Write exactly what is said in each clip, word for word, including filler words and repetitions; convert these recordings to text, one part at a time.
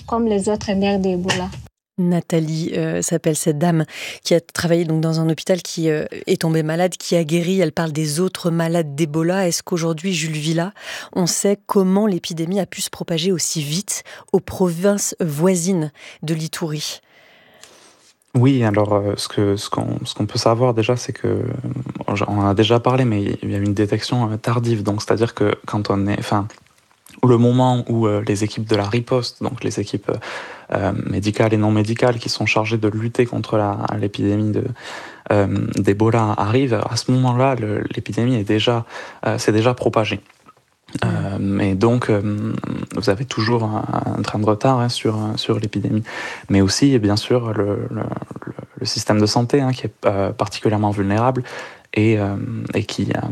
comme les autres mères d'Ebola. Nathalie euh, s'appelle cette dame qui a travaillé donc dans un hôpital qui euh, est tombée malade, qui a guéri. Elle parle des autres malades d'Ebola. Est-ce qu'aujourd'hui, Jules Villa, on sait comment l'épidémie a pu se propager aussi vite aux provinces voisines de l'Ituri ? Oui, alors euh, ce que ce qu'on ce qu'on peut savoir déjà, c'est que euh, on en a déjà parlé, mais il y a une détection euh, tardive. Donc c'est-à-dire que quand on est, enfin, le moment où euh, les équipes de la riposte, donc les équipes euh, médicales et non médicales qui sont chargées de lutter contre la, l'épidémie de, euh, d'Ebola arrivent, à ce moment-là, le, l'épidémie est déjà, euh, s'est déjà propagée. Mmh. Euh, mais donc, euh, vous avez toujours un, un train de retard hein, sur, sur l'épidémie. Mais aussi, bien sûr, le, le, le système de santé hein, qui est euh, particulièrement vulnérable et, euh, et qui... Euh,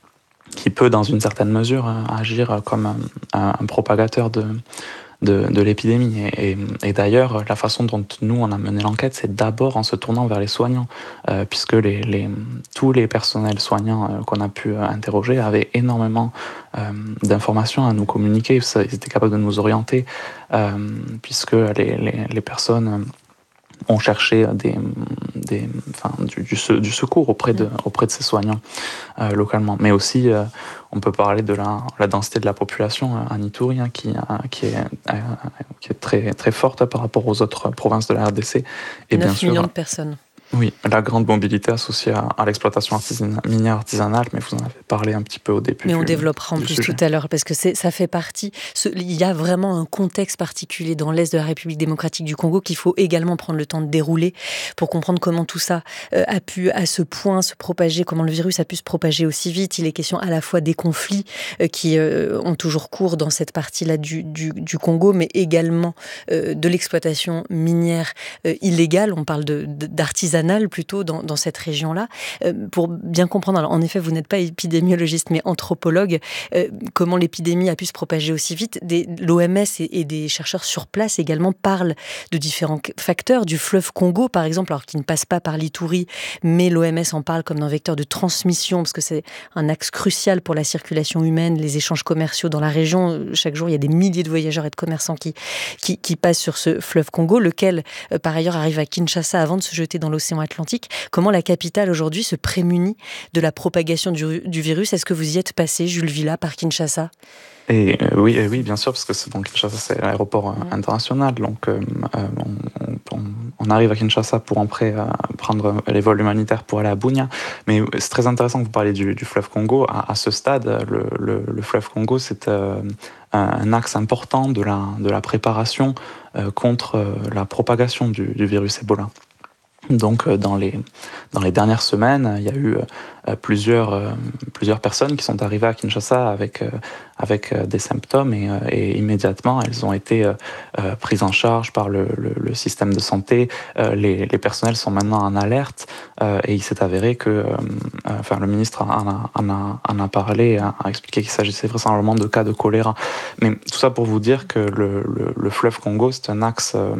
qui peut, dans une certaine mesure, agir comme un, un, un propagateur de, de, de l'épidémie. Et, et, et d'ailleurs, la façon dont nous, on a mené l'enquête, c'est d'abord en se tournant vers les soignants, euh, puisque les, les, tous les personnels soignants euh, qu'on a pu interroger avaient énormément euh, d'informations à nous communiquer. Ils étaient capables de nous orienter, euh, puisque les, les, les personnes... ont cherché des, des, enfin, du, du, du secours auprès de, auprès de ces soignants euh, localement. Mais aussi, euh, on peut parler de la, la densité de la population euh, en Ituri, hein, qui, euh, qui, est, euh, qui est très, très forte par rapport aux autres provinces de la R D C. Et neuf bien sûr, millions de personnes. Oui, la grande mobilité associée à, à l'exploitation artisan- minière artisanale, mais vous en avez parlé un petit peu au début. Mais on du, développera en plus sujet. Tout à l'heure, parce que c'est, ça fait partie, ce, il y a vraiment un contexte particulier dans l'Est de la République démocratique du Congo qu'il faut également prendre le temps de dérouler pour comprendre comment tout ça euh, a pu à ce point se propager, comment le virus a pu se propager aussi vite. Il est question à la fois des conflits euh, qui euh, ont toujours cours dans cette partie-là du, du, du Congo, mais également euh, de l'exploitation minière euh, illégale. On parle de, de, d'artisanal plutôt dans, dans cette région-là. Euh, pour bien comprendre, alors en effet, vous n'êtes pas épidémiologiste, mais anthropologue, euh, comment l'épidémie a pu se propager aussi vite. Des, L'O M S et, et des chercheurs sur place également parlent de différents facteurs, du fleuve Congo par exemple, alors qui ne passe pas par l'Ituri, mais l'O M S en parle comme d'un vecteur de transmission, parce que c'est un axe crucial pour la circulation humaine, les échanges commerciaux dans la région. Chaque jour, il y a des milliers de voyageurs et de commerçants qui, qui, qui passent sur ce fleuve Congo, lequel, euh, par ailleurs, arrive à Kinshasa avant de se jeter dans l'océan Atlantique. Comment la capitale aujourd'hui se prémunit de la propagation du, du virus? Est-ce que vous y êtes passé, Jules Villa, par Kinshasa? Et euh, oui, et oui, bien sûr, parce que c'est, donc, Kinshasa, c'est l'aéroport euh, mmh. international. Donc, euh, on, on, on arrive à Kinshasa pour après euh, prendre les vols humanitaires pour aller à Bunia. Mais c'est très intéressant que vous parliez du, du fleuve Congo. À, à ce stade, le, le, le fleuve Congo, c'est euh, un, un axe important de la, de la préparation euh, contre euh, la propagation du, du virus Ebola. Donc, dans les, dans les dernières semaines, il y a eu euh, plusieurs, euh, plusieurs personnes qui sont arrivées à Kinshasa avec, euh, avec euh, des symptômes et, euh, et immédiatement, elles ont été euh, euh, prises en charge par le, le, le système de santé. Euh, les, les personnels sont maintenant en alerte euh, et il s'est avéré que, euh, enfin, le ministre en a, en a, en a parlé, a, a expliqué qu'il s'agissait vraisemblablement de cas de choléra. Mais tout ça pour vous dire que le, le, le fleuve Congo, c'est un axe... Euh,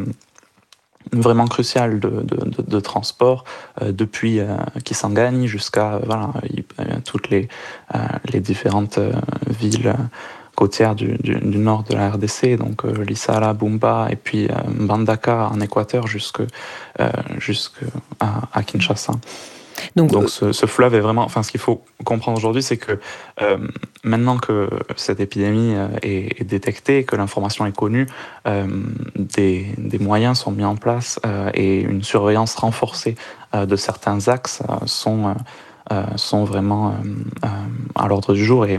vraiment crucial de, de, de, de transport euh, depuis euh, Kisangani jusqu'à euh, voilà, euh, toutes les, euh, les différentes euh, villes euh, côtières du, du, du nord de la R D C, donc euh, Lisala, Bumba et puis euh, Mbandaka en Équateur jusqu'à euh, jusque à, à Kinshasa. Donc, Donc ce, ce fleuve est vraiment... Enfin, ce qu'il faut comprendre aujourd'hui, c'est que euh, maintenant que cette épidémie est, est détectée, que l'information est connue, euh, des, des moyens sont mis en place euh, et une surveillance renforcée euh, de certains axes euh, sont, euh, sont vraiment euh, à l'ordre du jour. Et,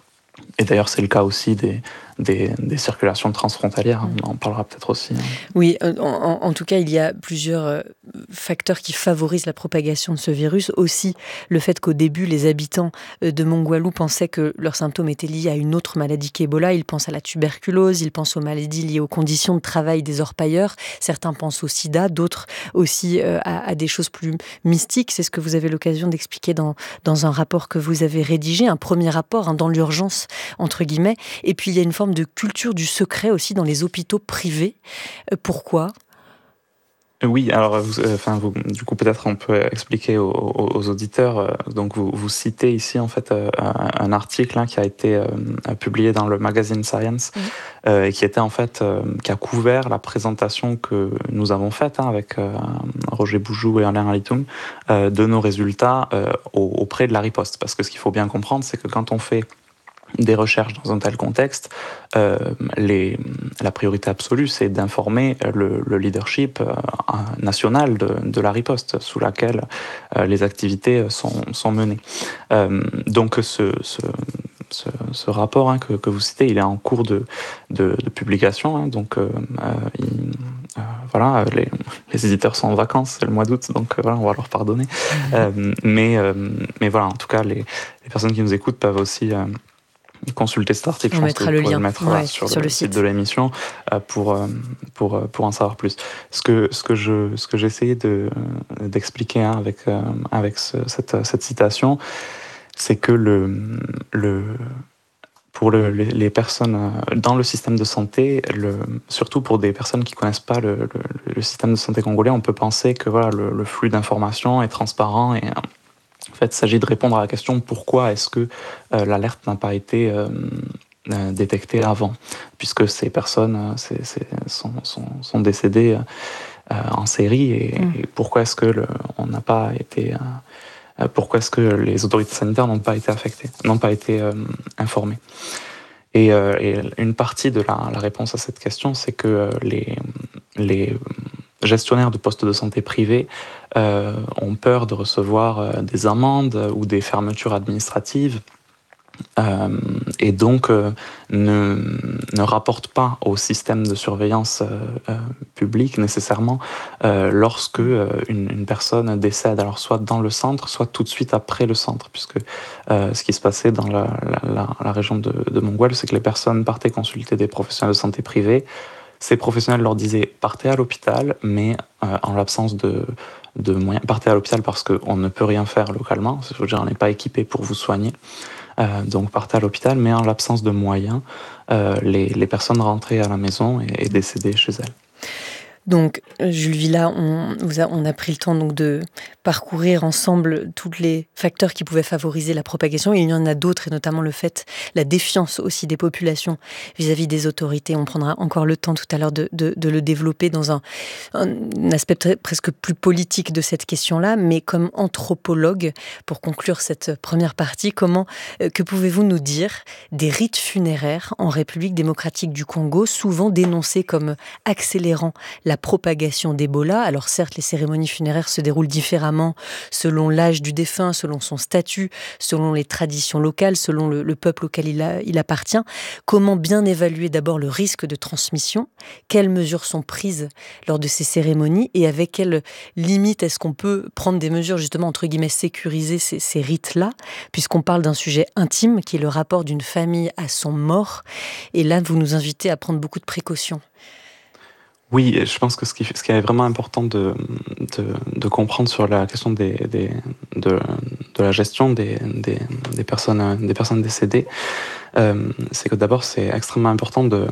et d'ailleurs, c'est le cas aussi des... Des, des circulations transfrontalières, on en parlera peut-être aussi. Hein. Oui, en, en, en tout cas, il y a plusieurs euh, facteurs qui favorisent la propagation de ce virus. Aussi, le fait qu'au début, les habitants euh, de Mongwalu pensaient que leurs symptômes étaient liés à une autre maladie qu'Ebola. Ils pensent à la tuberculose, ils pensent aux maladies liées aux conditions de travail des orpailleurs. Certains pensent au sida, d'autres aussi euh, à, à des choses plus mystiques. C'est ce que vous avez l'occasion d'expliquer dans, dans un rapport que vous avez rédigé, un premier rapport hein, dans l'urgence, entre guillemets. Et puis, il y a une forme de culture du secret aussi dans les hôpitaux privés. Euh, pourquoi ? Oui, alors vous, euh, enfin, vous, du coup peut-être on peut expliquer aux, aux- aux auditeurs. euh, donc vous, vous citez ici en fait euh, un, un article hein, qui a été euh, publié dans le magazine Science Mhm. euh, et qui était en fait euh, qui a couvert la présentation que nous avons faite hein, avec euh, Roger Boujou et Alain Alitum euh, de nos résultats euh, au- auprès de la riposte. Parce que ce qu'il faut bien comprendre, c'est que quand on fait des recherches dans un tel contexte, euh, les, la priorité absolue, c'est d'informer le, le leadership euh, national de, de la riposte, sous laquelle euh, les activités sont, sont menées. Euh, donc ce, ce, ce, ce rapport hein, que, que vous citez, il est en cours de, de, de publication. Hein, donc euh, il, euh, voilà, les, les éditeurs sont en vacances, c'est le mois d'août, donc euh, voilà, on va leur pardonner. Euh, mais, euh, mais voilà, en tout cas, les, les personnes qui nous écoutent peuvent aussi euh, consulter cet article. On Je pense que mettra vous le pourrez lien le mettre ouais, là, sur, sur le, le site site. de l'émission euh, pour, euh, pour, euh, pour en savoir plus. Ce que, ce que, je, ce que j'ai essayé de, d'expliquer hein, avec, euh, avec ce, cette, cette citation, c'est que le, le, pour le, les, les personnes dans le système de santé, le, surtout pour des personnes qui ne connaissent pas le, le, le système de santé congolais, on peut penser que voilà, le, le flux d'informations est transparent et en fait, il s'agit de répondre à la question pourquoi est-ce que euh, l'alerte n'a pas été euh, euh, détectée avant, puisque ces personnes euh, c'est, c'est, sont, sont, sont décédées euh, en série et, Mm. et pourquoi est-ce que le, on n'a pas été euh, pourquoi est-ce que les autorités sanitaires n'ont pas été affectées, n'ont pas été euh, informées. Et, euh, et une partie de la, la réponse à cette question, c'est que euh, les, les gestionnaires de postes de santé privés euh, ont peur de recevoir euh, des amendes ou des fermetures administratives euh, et donc euh, ne, ne rapportent pas au système de surveillance euh, euh, public nécessairement euh, lorsque euh, une, une personne décède, alors soit dans le centre, soit tout de suite après le centre, puisque euh, ce qui se passait dans la, la, la, la région de, de Mongouel, c'est que les personnes partaient consulter des professionnels de santé privés. Ces professionnels leur disaient partez à l'hôpital, mais euh, en l'absence de, de moyens, partez à l'hôpital parce qu'on ne peut rien faire localement. Je veux dire, on n'est pas équipé pour vous soigner. Euh, donc partez à l'hôpital, mais en l'absence de moyens, euh, les, les personnes rentraient à la maison et, et décédaient chez elles. Donc, Jules Villa, on, on a pris le temps donc de parcourir ensemble tous les facteurs qui pouvaient favoriser la propagation. Et il y en a d'autres, et notamment le fait, la défiance aussi des populations vis-à-vis des autorités. On prendra encore le temps tout à l'heure de, de, de le développer dans un, un aspect très, presque plus politique de cette question-là. Mais comme anthropologue, pour conclure cette première partie, comment, euh, que pouvez-vous nous dire des rites funéraires en République démocratique du Congo, souvent dénoncés comme accélérant la propagation d'Ebola. Alors certes, les cérémonies funéraires se déroulent différemment selon l'âge du défunt, selon son statut, selon les traditions locales, selon le, le peuple auquel il, a, il appartient. Comment bien évaluer d'abord le risque de transmission? Quelles mesures sont prises lors de ces cérémonies et avec quelles limites est-ce qu'on peut prendre des mesures justement entre guillemets sécuriser ces, ces rites-là, puisqu'on parle d'un sujet intime qui est le rapport d'une famille à son mort. Et là, vous nous invitez à prendre beaucoup de précautions. Oui, je pense que ce qui, ce qui est vraiment important de, de, de comprendre sur la question des, des, de, de la gestion des, des, des, personnes, des personnes décédées, euh, c'est que d'abord, c'est extrêmement important de...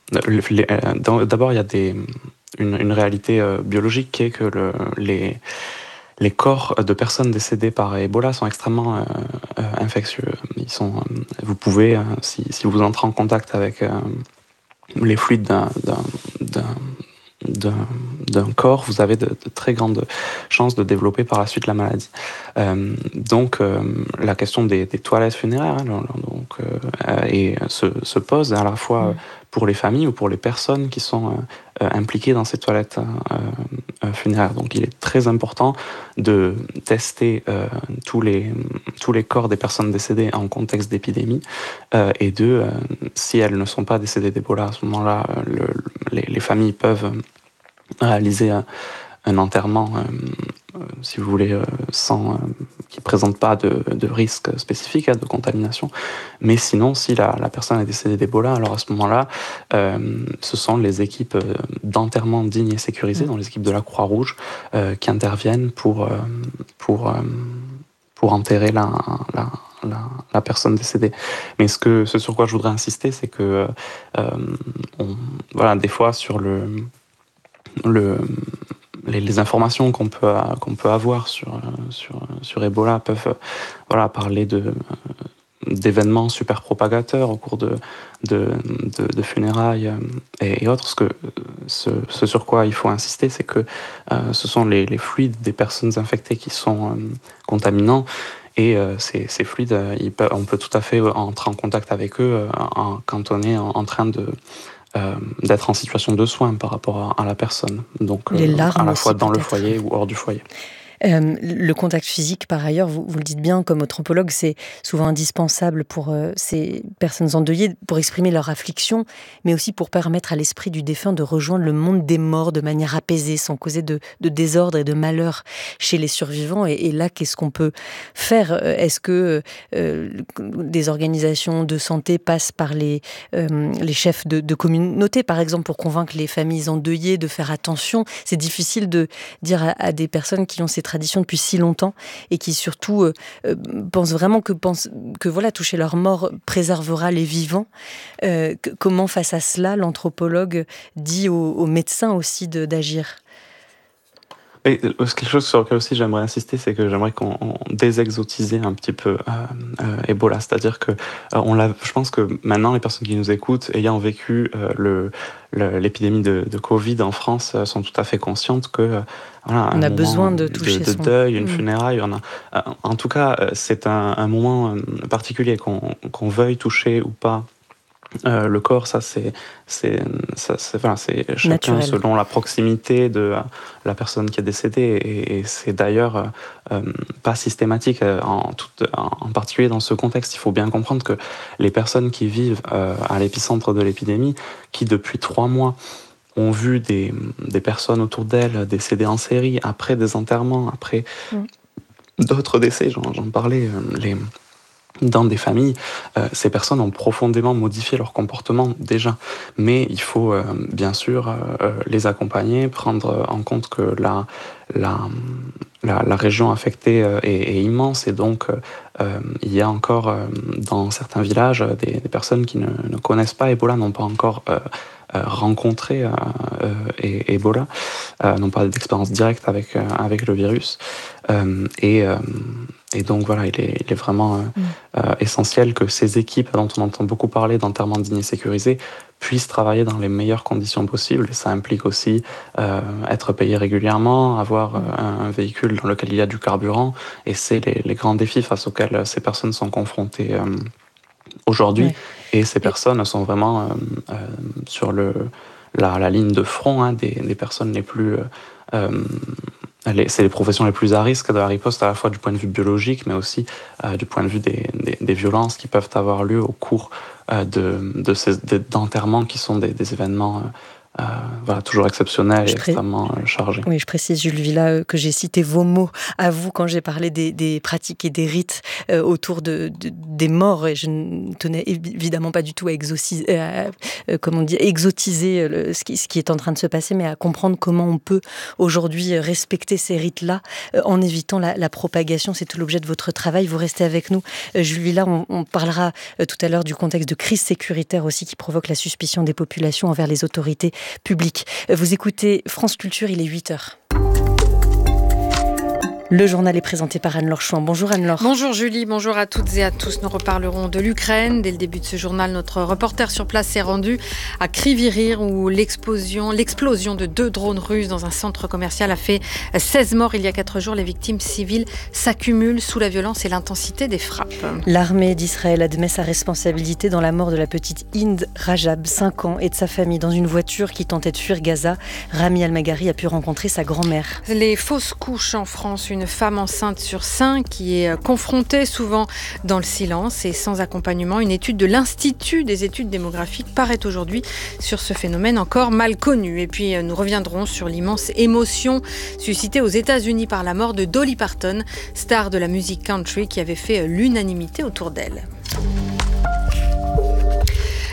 de d'abord, il y a des, une, une réalité biologique qui est que le, les, les corps de personnes décédées par Ebola sont extrêmement euh, euh, infectieux. Ils sont, euh, vous pouvez, euh, si, si vous entrez en contact avec... Euh, les fluides d'un, d'un, d'un, d'un, d'un corps, vous avez de, de très grandes chances de développer par la suite la maladie. Euh, donc, euh, la question des, des toilettes funéraires hein, donc, euh, et se, se pose à la fois pour les familles ou pour les personnes qui sont euh, impliquées dans ces toilettes euh, funéraires. Donc, il est très important de tester euh, tous, les, tous les corps des personnes décédées en contexte d'épidémie euh, et de, euh, si elles ne sont pas décédées d'Ebola, à ce moment-là, le, les, les familles peuvent réaliser un, un enterrement, euh, si vous voulez, euh, sans, euh, qui ne présente pas de, de risque spécifique hein, de contamination. Mais sinon, si la, la personne est décédée d'Ebola, alors à ce moment-là, euh, ce sont les équipes d'enterrement dignes et sécurisées, mmh. donc les équipes de la Croix-Rouge, euh, qui interviennent pour, euh, pour, euh, pour enterrer la, la, la, la personne décédée. Mais ce, que, ce sur quoi je voudrais insister, c'est que, euh, on, voilà, des fois, sur le... le les, les informations qu'on peut, qu'on peut avoir sur, sur, sur Ebola peuvent voilà, parler de, d'événements super propagateurs au cours de, de, de, de funérailles et, et autres. Ce, que, ce, ce sur quoi il faut insister, c'est que euh, ce sont les, les fluides des personnes infectées qui sont euh, contaminants. Et euh, ces, ces fluides, euh, ils peuvent, on peut tout à fait entrer en contact avec eux euh, en, quand on est en, en train de, euh, d'être en situation de soins par rapport à, à la personne. Donc, les larmes euh, à la fois aussi, dans peut-être. le foyer ou hors du foyer. Euh, le contact physique, par ailleurs, vous, vous le dites bien, comme anthropologue, c'est souvent indispensable pour euh, ces personnes endeuillées, pour exprimer leur affliction, mais aussi pour permettre à l'esprit du défunt de rejoindre le monde des morts de manière apaisée, sans causer de, de désordre et de malheur chez les survivants. Et, et là, qu'est-ce qu'on peut faire ? Est-ce que euh, des organisations de santé passent par les, euh, les chefs de, de communauté, par exemple, pour convaincre les familles endeuillées de faire attention ? C'est difficile de dire à, à des personnes qui ont ces tradition depuis si longtemps et qui surtout euh, euh, pensent vraiment que, pense, que voilà, toucher leur mort préservera les vivants. Euh, que, comment face à cela l'anthropologue dit aux, aux médecins aussi de, d'agir ? Et quelque chose sur lequel aussi j'aimerais insister, c'est que j'aimerais qu'on désexotise un petit peu euh, euh, Ebola, c'est-à-dire que euh, on l'a, je pense que maintenant les personnes qui nous écoutent, ayant vécu euh, le, le, l'épidémie de, de Covid en France, euh, sont tout à fait conscientes que euh, voilà, on un a moment besoin de toucher de, de son... deuil, une mmh. funéraille, on a, euh, en tout cas, c'est un, un moment particulier qu'on, qu'on veuille toucher ou pas. Euh, le corps, ça c'est, c'est, ça, c'est, voilà, c'est chacun naturel. Selon la proximité de euh, la personne qui est décédée, et, et c'est d'ailleurs euh, pas systématique, en, tout, en, en particulier dans ce contexte. Il faut bien comprendre que les personnes qui vivent euh, à l'épicentre de l'épidémie, qui depuis trois mois ont vu des, des personnes autour d'elles décéder en série, après des enterrements, après mmh. d'autres décès, j'en, j'en parlais, les... Dans des familles, euh, ces personnes ont profondément modifié leur comportement déjà. Mais il faut euh, bien sûr euh, les accompagner, prendre en compte que la, la, la, la région affectée euh, est, est immense, et donc euh, il y a encore euh, dans certains villages des, des personnes qui ne, ne connaissent pas Ebola, n'ont pas encore euh, euh, rencontré euh, euh, et, Ebola, euh, n'ont pas d'expérience directe avec, euh, avec le virus. Euh, et euh, Et donc voilà, il est, il est vraiment euh, mmh. euh, essentiel que ces équipes dont on entend beaucoup parler d'enterrement digne et sécurisé puissent travailler dans les meilleures conditions possibles. Et ça implique aussi euh, être payé régulièrement, avoir euh, un, un véhicule dans lequel il y a du carburant. Et c'est les, les grands défis face auxquels ces personnes sont confrontées euh, aujourd'hui. Ouais. Et ces personnes sont vraiment euh, euh, sur le, la, la ligne de front hein, des, des personnes les plus... Euh, c'est les professions les plus à risque de la riposte, à la fois du point de vue biologique, mais aussi euh, du point de vue des, des, des violences qui peuvent avoir lieu au cours euh, de, de ces, de, d'enterrements qui sont des, des événements euh, euh, voilà, toujours exceptionnels et pré- extrêmement euh, chargés. Oui, je précise, Jules Villa, euh, que j'ai cité vos mots à vous quand j'ai parlé des, des pratiques et des rites euh, autour de, de, des morts, et je ne tenais évidemment pas du tout à, exotiser, euh, euh, comment on dit, exotiser le, ce, qui, ce qui est en train de se passer, mais à comprendre comment on peut aujourd'hui respecter ces rites-là euh, en évitant la, la propagation. C'est tout l'objet de votre travail. Vous restez avec nous. Euh, Jules Villa, on, on parlera euh, tout à l'heure du contexte de crise sécuritaire aussi qui provoque la suspicion des populations envers les autorités publiques. Vous écoutez France Culture, il est huit heures. Le journal est présenté par Anne-Laure Chouin. Bonjour Anne-Laure. Bonjour Julie, bonjour à toutes et à tous. Nous reparlerons de l'Ukraine. Dès le début de ce journal, notre reporter sur place s'est rendu à Kryvyi-Rih où l'explosion, l'explosion de deux drones russes dans un centre commercial a fait seize morts il y a quatre jours. Les victimes civiles s'accumulent sous la violence et l'intensité des frappes. L'armée d'Israël admet sa responsabilité dans la mort de la petite Hind Rajab, cinq ans, et de sa famille dans une voiture qui tentait de fuir Gaza. Rami Almagari a pu rencontrer sa grand-mère. Les fausses couches en France, une femme enceinte sur cinq qui est confrontée souvent dans le silence et sans accompagnement. Une étude de l'Institut des études démographiques paraît aujourd'hui sur ce phénomène encore mal connu. Et puis nous reviendrons sur l'immense émotion suscitée aux États-Unis par la mort de Dolly Parton, star de la musique country qui avait fait l'unanimité autour d'elle.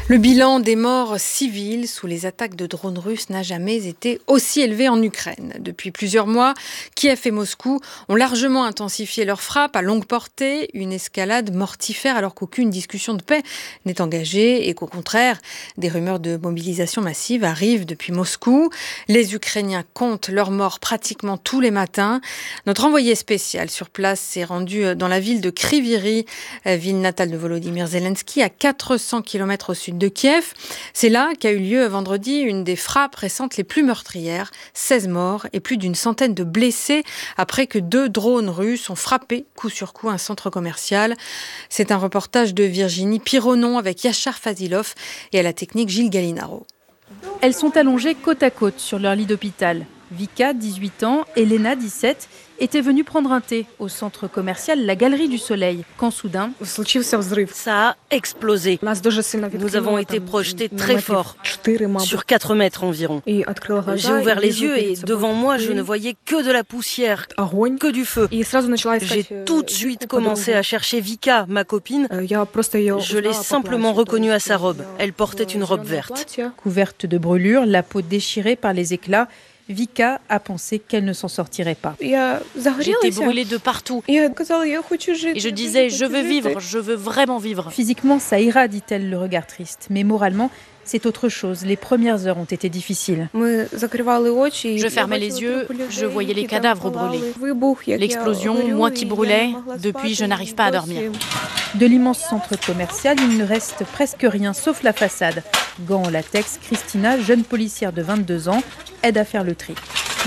Le bilan des morts civiles sous les attaques de drones russes n'a jamais été aussi élevé en Ukraine. Depuis plusieurs mois, Kiev et Moscou ont largement intensifié leurs frappes à longue portée, une escalade mortifère alors qu'aucune discussion de paix n'est engagée et qu'au contraire, des rumeurs de mobilisation massive arrivent depuis Moscou. Les Ukrainiens comptent leurs morts pratiquement tous les matins. Notre envoyé spécial sur place s'est rendu dans la ville de Kryvyi Rih, ville natale de Volodymyr Zelensky, à quatre cents kilomètres au sud de Kiev. C'est là qu'a eu lieu vendredi une des frappes récentes les plus meurtrières. seize morts et plus d'une centaine de blessés après que deux drones russes ont frappé coup sur coup un centre commercial. C'est un reportage de Virginie Pironon avec Yachar Fazilov et à la technique Gilles Gallinaro. Elles sont allongées côte à côte sur leur lit d'hôpital. Vika, dix-huit ans, Elena, dix-sept, étaient venues prendre un thé au centre commercial La Galerie du Soleil, quand soudain, ça a explosé. Nous avons été projetés très fort, sur quatre mètres environ. J'ai ouvert les yeux et devant moi, je ne voyais que de la poussière, que du feu. J'ai tout de suite commencé à chercher Vika, ma copine. Je l'ai simplement reconnue à sa robe. Elle portait une robe verte. Couverte de brûlures, la peau déchirée par les éclats, Vika a pensé qu'elle ne s'en sortirait pas. J'étais brûlée de partout. Et je disais, je veux vivre, je veux vraiment vivre. Physiquement, ça ira, dit-elle, le regard triste. Mais moralement, c'est autre chose. Les premières heures ont été difficiles. Je fermais les yeux, je voyais les cadavres brûlés. L'explosion, moi qui brûlais, depuis je n'arrive pas à dormir. De l'immense centre commercial, il ne reste presque rien, sauf la façade. Gants en latex, Christina, jeune policière de vingt-deux ans, aide à faire le tri.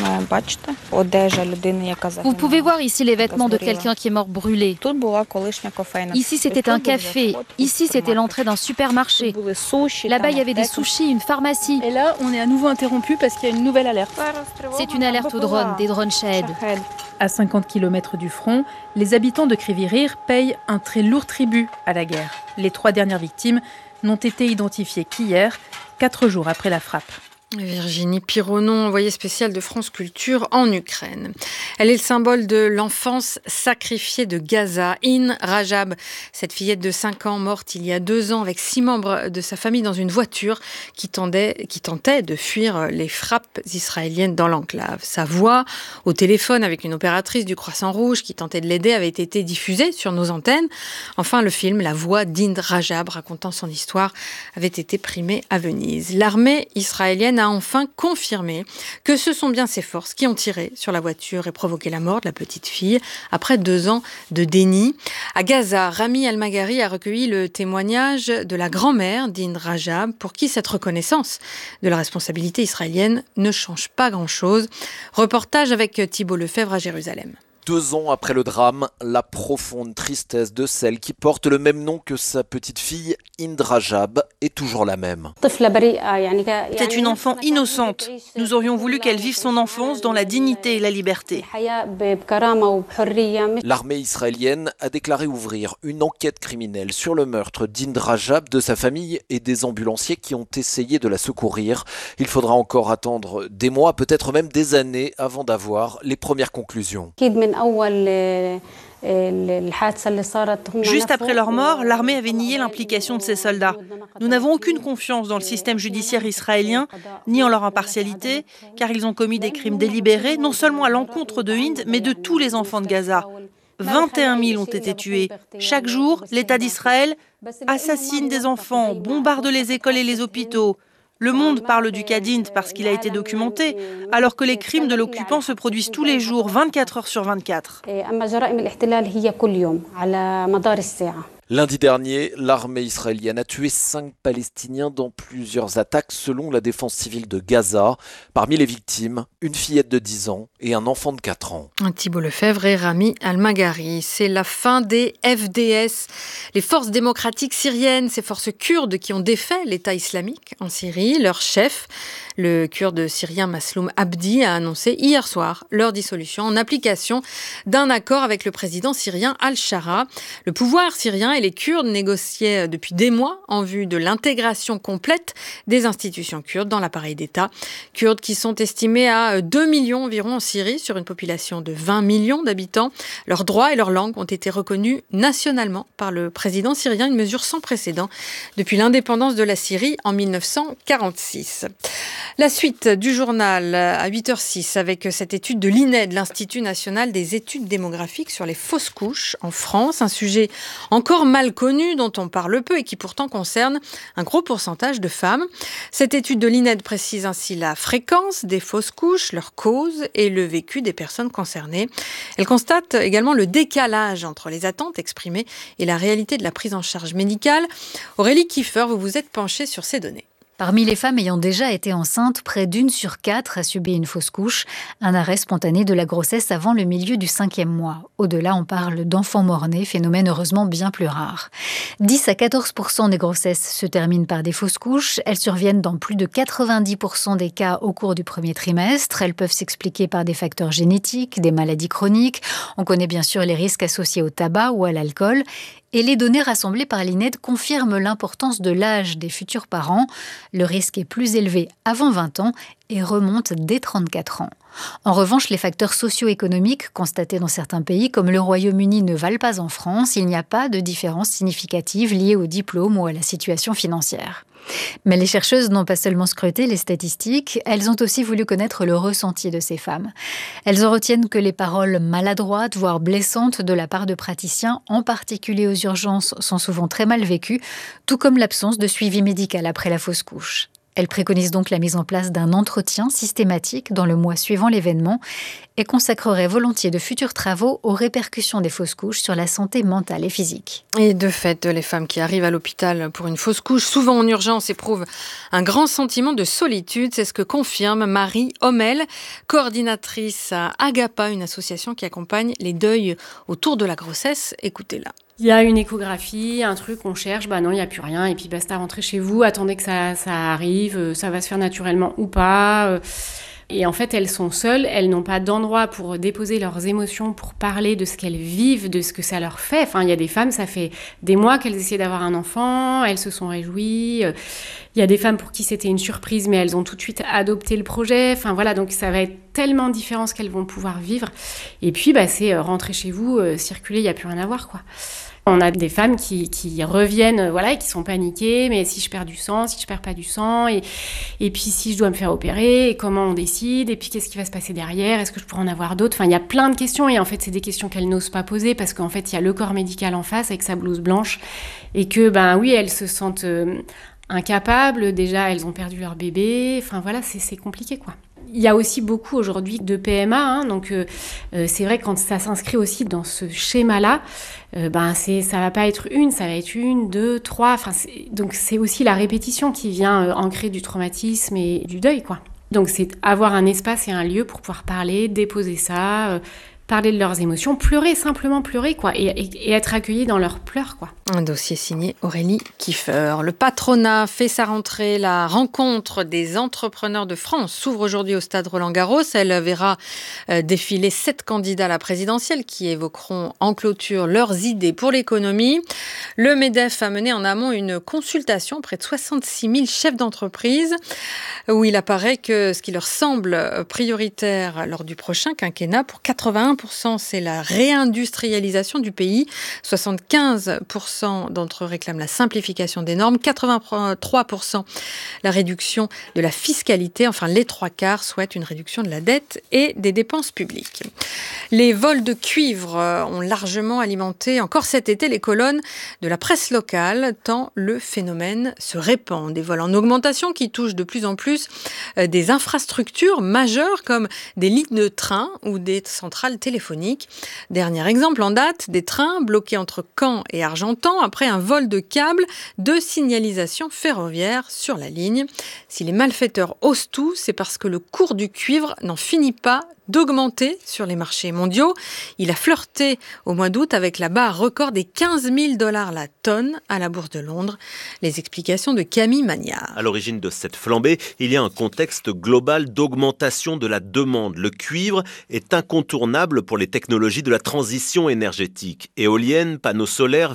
Vous pouvez voir ici les vêtements de quelqu'un qui est mort brûlé. Ici, c'était un café. Ici, c'était l'entrée d'un supermarché. Là-bas, il y avait des sushis, une pharmacie. Et là, on est à nouveau interrompu parce qu'il y a une nouvelle alerte. C'est une alerte aux drones, des drones Shahed. À cinquante kilomètres du front, les habitants de Kryvyi Rih payent un très lourd tribut à la guerre. Les trois dernières victimes n'ont été identifiées qu'hier, quatre jours après la frappe. Virginie Pironon, envoyée spéciale de France Culture en Ukraine. Elle est le symbole de l'enfance sacrifiée de Gaza. In Rajab, cette fillette de cinq ans morte il y a deux ans avec six membres de sa famille dans une voiture qui, tendait, qui tentait de fuir les frappes israéliennes dans l'enclave. Sa voix au téléphone avec une opératrice du Croissant Rouge qui tentait de l'aider avait été diffusée sur nos antennes. Enfin, le film La voix d'Ind Rajab racontant son histoire avait été primé à Venise. L'armée israélienne a enfin confirmé que ce sont bien ses forces qui ont tiré sur la voiture et provoqué la mort de la petite fille après deux ans de déni. À Gaza, Rami Al-Maghari a recueilli le témoignage de la grand-mère d'Ind Rajab pour qui cette reconnaissance de la responsabilité israélienne ne change pas grand-chose. Reportage avec Thibault Lefebvre à Jérusalem. Deux ans après le drame, la profonde tristesse de celle qui porte le même nom que sa petite fille, Ind Rajab, est toujours la même. C'était une enfant innocente. Nous aurions voulu qu'elle vive son enfance dans la dignité et la liberté. L'armée israélienne a déclaré ouvrir une enquête criminelle sur le meurtre d'Ind Rajab, de sa famille et des ambulanciers qui ont essayé de la secourir. Il faudra encore attendre des mois, peut-être même des années, avant d'avoir les premières conclusions. Juste après leur mort, l'armée avait nié l'implication de ces soldats. Nous n'avons aucune confiance dans le système judiciaire israélien, ni en leur impartialité, car ils ont commis des crimes délibérés, non seulement à l'encontre de Hind, mais de tous les enfants de Gaza. vingt et un mille ont été tués. Chaque jour, l'État d'Israël assassine des enfants, bombarde les écoles et les hôpitaux. Le Monde parle du cas d'Hind parce qu'il a été documenté, alors que les crimes de l'occupant se produisent tous les jours, vingt-quatre heures sur vingt-quatre. Lundi dernier, l'armée israélienne a tué cinq Palestiniens dans plusieurs attaques selon la défense civile de Gaza. Parmi les victimes, une fillette de dix ans et un enfant de quatre ans. Thibault Lefebvre et Rami Al-Maghari. C'est la fin des F D S, les forces démocratiques syriennes, ces forces kurdes qui ont défait l'État islamique en Syrie. Leur chef, le kurde syrien Masloum Abdi, a annoncé hier soir leur dissolution en application d'un accord avec le président syrien Al-Shara. Le pouvoir syrien et les Kurdes négociaient depuis des mois en vue de l'intégration complète des institutions kurdes dans l'appareil d'État. Kurdes qui sont estimés à deux millions environ en Syrie, sur une population de vingt millions d'habitants. Leurs droits et leurs langues ont été reconnus nationalement par le président syrien, une mesure sans précédent depuis l'indépendance de la Syrie en mille neuf cent quarante-six. La suite du journal à huit heures six avec cette étude de l'I N E D, l'Institut national des études démographiques sur les fausses couches en France, un sujet encore mal connu dont on parle peu et qui pourtant concerne un gros pourcentage de femmes. Cette étude de l'I N E D précise ainsi la fréquence des fausses couches, leurs causes et le vécu des personnes concernées. Elle constate également le décalage entre les attentes exprimées et la réalité de la prise en charge médicale. Aurélie Kiefer, vous vous êtes penchée sur ces données. Parmi les femmes ayant déjà été enceintes, près d'une sur quatre a subi une fausse couche, un arrêt spontané de la grossesse avant le milieu du cinquième mois. Au-delà, on parle d'enfants mort-nés, phénomène heureusement bien plus rare. dix à quatorze pour cent des grossesses se terminent par des fausses couches. Elles surviennent dans plus de quatre-vingt-dix pour cent des cas au cours du premier trimestre. Elles peuvent s'expliquer par des facteurs génétiques, des maladies chroniques. On connaît bien sûr les risques associés au tabac ou à l'alcool. Et les données rassemblées par l'I N E D confirment l'importance de l'âge des futurs parents. Le risque est plus élevé avant vingt ans et remonte dès trente-quatre ans. En revanche, les facteurs socio-économiques constatés dans certains pays, comme le Royaume-Uni, ne valent pas en France. Il n'y a pas de différence significative liée au diplôme ou à la situation financière. Mais les chercheuses n'ont pas seulement scruté les statistiques, elles ont aussi voulu connaître le ressenti de ces femmes. Elles en retiennent que les paroles maladroites, voire blessantes de la part de praticiens, en particulier aux urgences, sont souvent très mal vécues, tout comme l'absence de suivi médical après la fausse couche. Elle préconise donc la mise en place d'un entretien systématique dans le mois suivant l'événement et consacrerait volontiers de futurs travaux aux répercussions des fausses couches sur la santé mentale et physique. Et de fait, les femmes qui arrivent à l'hôpital pour une fausse couche, souvent en urgence, éprouvent un grand sentiment de solitude. C'est ce que confirme Marie Hommel, coordinatrice à Agapa, une association qui accompagne les deuils autour de la grossesse. Écoutez-la. Il y a une échographie, un truc, on cherche, bah non, il n'y a plus rien, et puis basta, rentrez chez vous, attendez que ça, ça arrive, ça va se faire naturellement ou pas. Et en fait, elles sont seules, elles n'ont pas d'endroit pour déposer leurs émotions, pour parler de ce qu'elles vivent, de ce que ça leur fait. Enfin, il y a des femmes, ça fait des mois qu'elles essaient d'avoir un enfant, elles se sont réjouies. Il y a des femmes pour qui c'était une surprise, mais elles ont tout de suite adopté le projet. Enfin voilà, donc ça va être tellement différent ce qu'elles vont pouvoir vivre. Et puis, bah, c'est rentrer chez vous, euh, circuler, il n'y a plus rien à voir, quoi. On a des femmes qui, qui reviennent, voilà, et qui sont paniquées, mais si je perds du sang, si je perds pas du sang, et, et puis si je dois me faire opérer, et comment on décide, et puis qu'est-ce qui va se passer derrière, est-ce que je pourrais en avoir d'autres? Enfin, il y a plein de questions, et en fait, c'est des questions qu'elles n'osent pas poser, parce qu'en fait, il y a le corps médical en face, avec sa blouse blanche, et que, ben oui, elles se sentent euh, incapables, déjà, elles ont perdu leur bébé, enfin voilà, c'est, c'est compliqué, quoi. Il y a aussi beaucoup aujourd'hui de P M A, hein, donc euh, c'est vrai que quand ça s'inscrit aussi dans ce schéma-là, euh, ben c'est, ça va pas être une, ça va être une, deux, trois. Enfin, c'est, donc c'est aussi la répétition qui vient euh, ancrer du traumatisme et du deuil, quoi. Donc c'est avoir un espace et un lieu pour pouvoir parler, déposer ça, euh, parler de leurs émotions, pleurer, simplement pleurer, quoi, et, et, et être accueillis dans leurs pleurs, quoi. Un dossier signé Aurélie Kiefer. Le patronat fait sa rentrée. La rencontre des entrepreneurs de France s'ouvre aujourd'hui au stade Roland-Garros. Elle verra défiler sept candidats à la présidentielle qui évoqueront en clôture leurs idées pour l'économie. Le MEDEF a mené en amont une consultation auprès de soixante-six mille chefs d'entreprise où il apparaît que ce qui leur semble prioritaire lors du prochain quinquennat, pour quatre-vingt-un pour cent, c'est la réindustrialisation du pays. soixante-quinze pour cent d'entre eux réclament la simplification des normes, quatre-vingt-trois pour cent la réduction de la fiscalité, enfin les trois quarts souhaitent une réduction de la dette et des dépenses publiques. Les vols de cuivre ont largement alimenté encore cet été les colonnes de la presse locale, tant le phénomène se répand. Des vols en augmentation qui touchent de plus en plus des infrastructures majeures comme des lignes de train ou des centrales téléphoniques. Dernier exemple en date, des trains bloqués entre Caen et Argentan après un vol de câbles de signalisation ferroviaire sur la ligne. Si les malfaiteurs osent tout, c'est parce que le cours du cuivre n'en finit pas d'augmenter sur les marchés mondiaux. Il a flirté au mois d'août avec la barre record des quinze mille dollars la tonne à la Bourse de Londres. Les explications de Camille Magnard. À l'origine de cette flambée, il y a un contexte global d'augmentation de la demande. Le cuivre est incontournable pour les technologies de la transition énergétique. Éoliennes, panneaux solaires, véhicules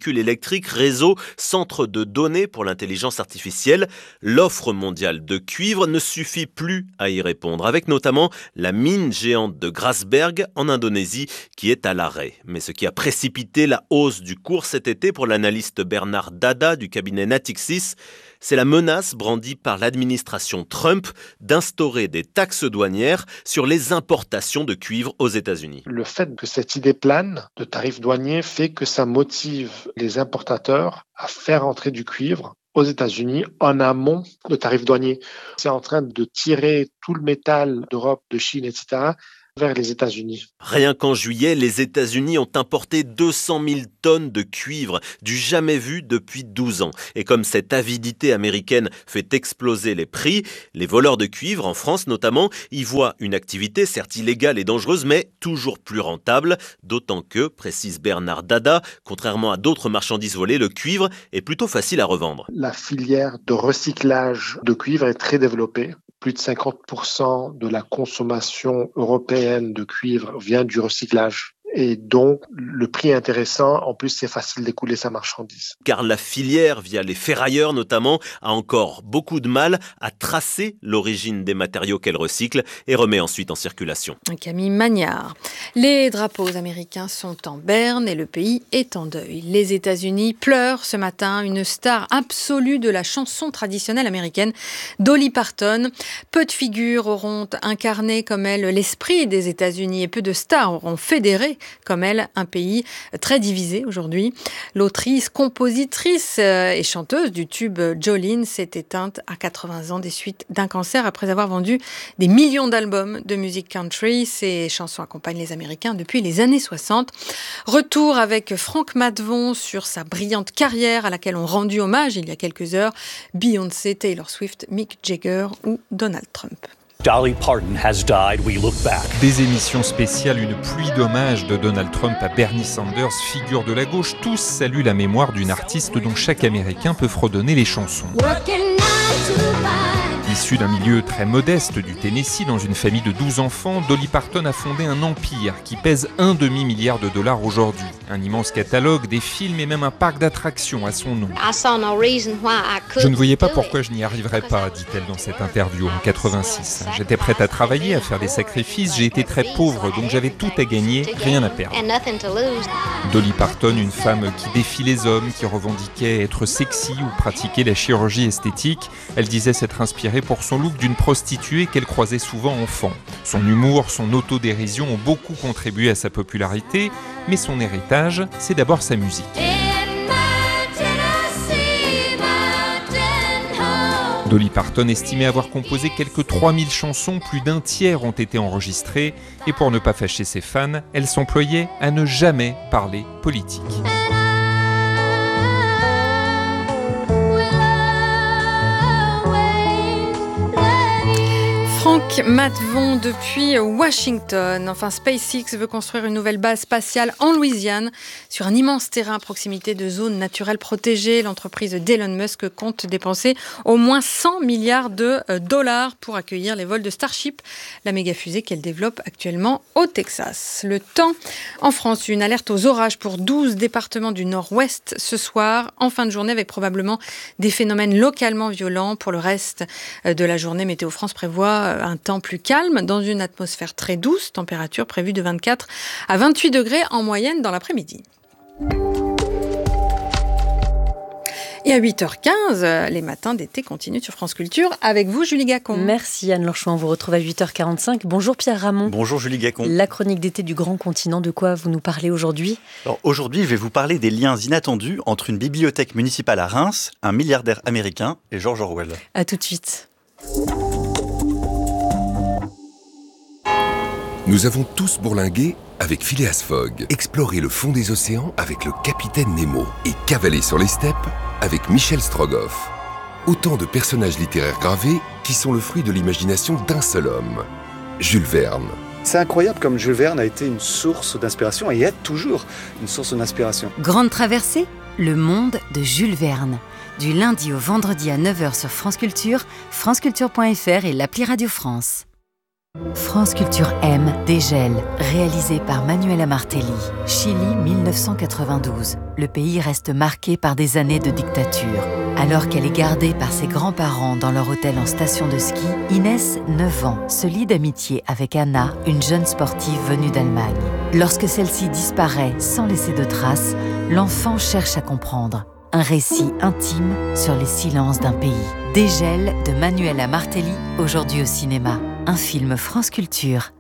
véhicules électriques, réseaux, centres de données pour l'intelligence artificielle. L'offre mondiale de cuivre ne suffit plus à y répondre, avec notamment la mine géante de Grasberg en Indonésie qui est à l'arrêt. Mais ce qui a précipité la hausse du cours cet été pour l'analyste Bernard Dada du cabinet Natixis, c'est la menace brandie par l'administration Trump d'instaurer des taxes douanières sur les importations de cuivre aux États-Unis. Le fait que cette idée plane de tarifs douaniers fait que ça motive les importateurs à faire entrer du cuivre aux États-Unis en amont de tarifs douaniers. C'est en train de tirer tout le métal d'Europe, de Chine, et cetera vers les États-Unis. Rien qu'en juillet, les États-Unis ont importé deux cent mille tonnes de cuivre, du jamais vu depuis douze ans. Et comme cette avidité américaine fait exploser les prix, les voleurs de cuivre, en France notamment, y voient une activité certes illégale et dangereuse, mais toujours plus rentable. D'autant que, précise Bernard Dada, contrairement à d'autres marchandises volées, le cuivre est plutôt facile à revendre. La filière de recyclage de cuivre est très développée. Plus de cinquante pour cent de la consommation européenne de cuivre vient du recyclage. Et donc, le prix est intéressant. En plus, c'est facile d'écouler sa marchandise. Car la filière, via les ferrailleurs notamment, a encore beaucoup de mal à tracer l'origine des matériaux qu'elle recycle et remet ensuite en circulation. Camille Magnard. Les drapeaux américains sont en berne et le pays est en deuil. Les États-Unis pleurent ce matin une star absolue de la chanson traditionnelle américaine, Dolly Parton. Peu de figures auront incarné comme elle l'esprit des États-Unis et peu de stars auront fédéré comme elle, un pays très divisé aujourd'hui. L'autrice, compositrice et chanteuse du tube Jolene s'est éteinte à quatre-vingts ans des suites d'un cancer après avoir vendu des millions d'albums de musique country. Ses chansons accompagnent les Américains depuis les années soixante. Retour avec Franck Matvon sur sa brillante carrière à laquelle ont rendu hommage il y a quelques heures Beyoncé, Taylor Swift, Mick Jagger ou Donald Trump. Dolly Parton has died, we look back. Des émissions spéciales, une pluie d'hommages de Donald Trump à Bernie Sanders, figure de la gauche. Tous saluent la mémoire d'une artiste dont chaque Américain peut fredonner les chansons. Issue d'un milieu très modeste du Tennessee, dans une famille de douze enfants, Dolly Parton a fondé un empire qui pèse un demi-milliard de dollars aujourd'hui. Un immense catalogue, des films et même un parc d'attractions à son nom. Je ne voyais pas pourquoi je n'y arriverais pas, dit-elle dans cette interview en quatre-vingt-six. J'étais prête à travailler, à faire des sacrifices, j'ai été très pauvre, donc j'avais tout à gagner, rien à perdre. Dolly Parton, une femme qui défie les hommes, qui revendiquait être sexy ou pratiquer la chirurgie esthétique, elle disait s'être inspirée pour son look d'une prostituée qu'elle croisait souvent enfant. Son humour, son autodérision ont beaucoup contribué à sa popularité, mais son héritage, c'est d'abord sa musique. Dolly Parton estimait avoir composé quelques trois mille chansons, plus d'un tiers ont été enregistrées, et pour ne pas fâcher ses fans, elle s'employait à ne jamais parler politique. Franck Matvon depuis Washington. Enfin, SpaceX veut construire une nouvelle base spatiale en Louisiane sur un immense terrain à proximité de zones naturelles protégées. L'entreprise d'Elon Musk compte dépenser au moins cent milliards de dollars pour accueillir les vols de Starship, la méga-fusée qu'elle développe actuellement au Texas. Le temps en France, une alerte aux orages pour douze départements du nord-ouest ce soir, en fin de journée, avec probablement des phénomènes localement violents. Pour le reste de la journée, Météo France prévoit un temps plus calme dans une atmosphère très douce, température prévue de vingt-quatre à vingt-huit degrés en moyenne dans l'après-midi. Et à huit heures quinze, les matins d'été continuent sur France Culture avec vous, Julie Gacon. Merci Anne Lorchon, on vous retrouve à huit heures quarante-cinq. Bonjour Pierre Ramon. Bonjour Julie Gacon. La chronique d'été du grand continent, de quoi vous nous parlez aujourd'hui ? Alors aujourd'hui, je vais vous parler des liens inattendus entre une bibliothèque municipale à Reims, un milliardaire américain et George Orwell. À tout de suite. Nous avons tous bourlingué avec Phileas Fogg, exploré le fond des océans avec le capitaine Nemo et cavalé sur les steppes avec Michel Strogoff. Autant de personnages littéraires gravés qui sont le fruit de l'imagination d'un seul homme, Jules Verne. C'est incroyable comme Jules Verne a été une source d'inspiration et est toujours une source d'inspiration. Grande traversée, le monde de Jules Verne. Du lundi au vendredi à neuf heures sur France Culture, franceculture point f r et l'appli Radio France. France Culture M, Dégel, réalisé par Manuela Martelli. Chili mille neuf cent quatre-vingt-douze. Le pays reste marqué par des années de dictature. Alors qu'elle est gardée par ses grands-parents dans leur hôtel en station de ski, Inès, neuf ans, se lie d'amitié avec Anna, une jeune sportive venue d'Allemagne. Lorsque celle-ci disparaît sans laisser de traces, l'enfant cherche à comprendre. Un récit intime sur les silences d'un pays. Dégel de Manuela Martelli, aujourd'hui au cinéma. Un film France Culture.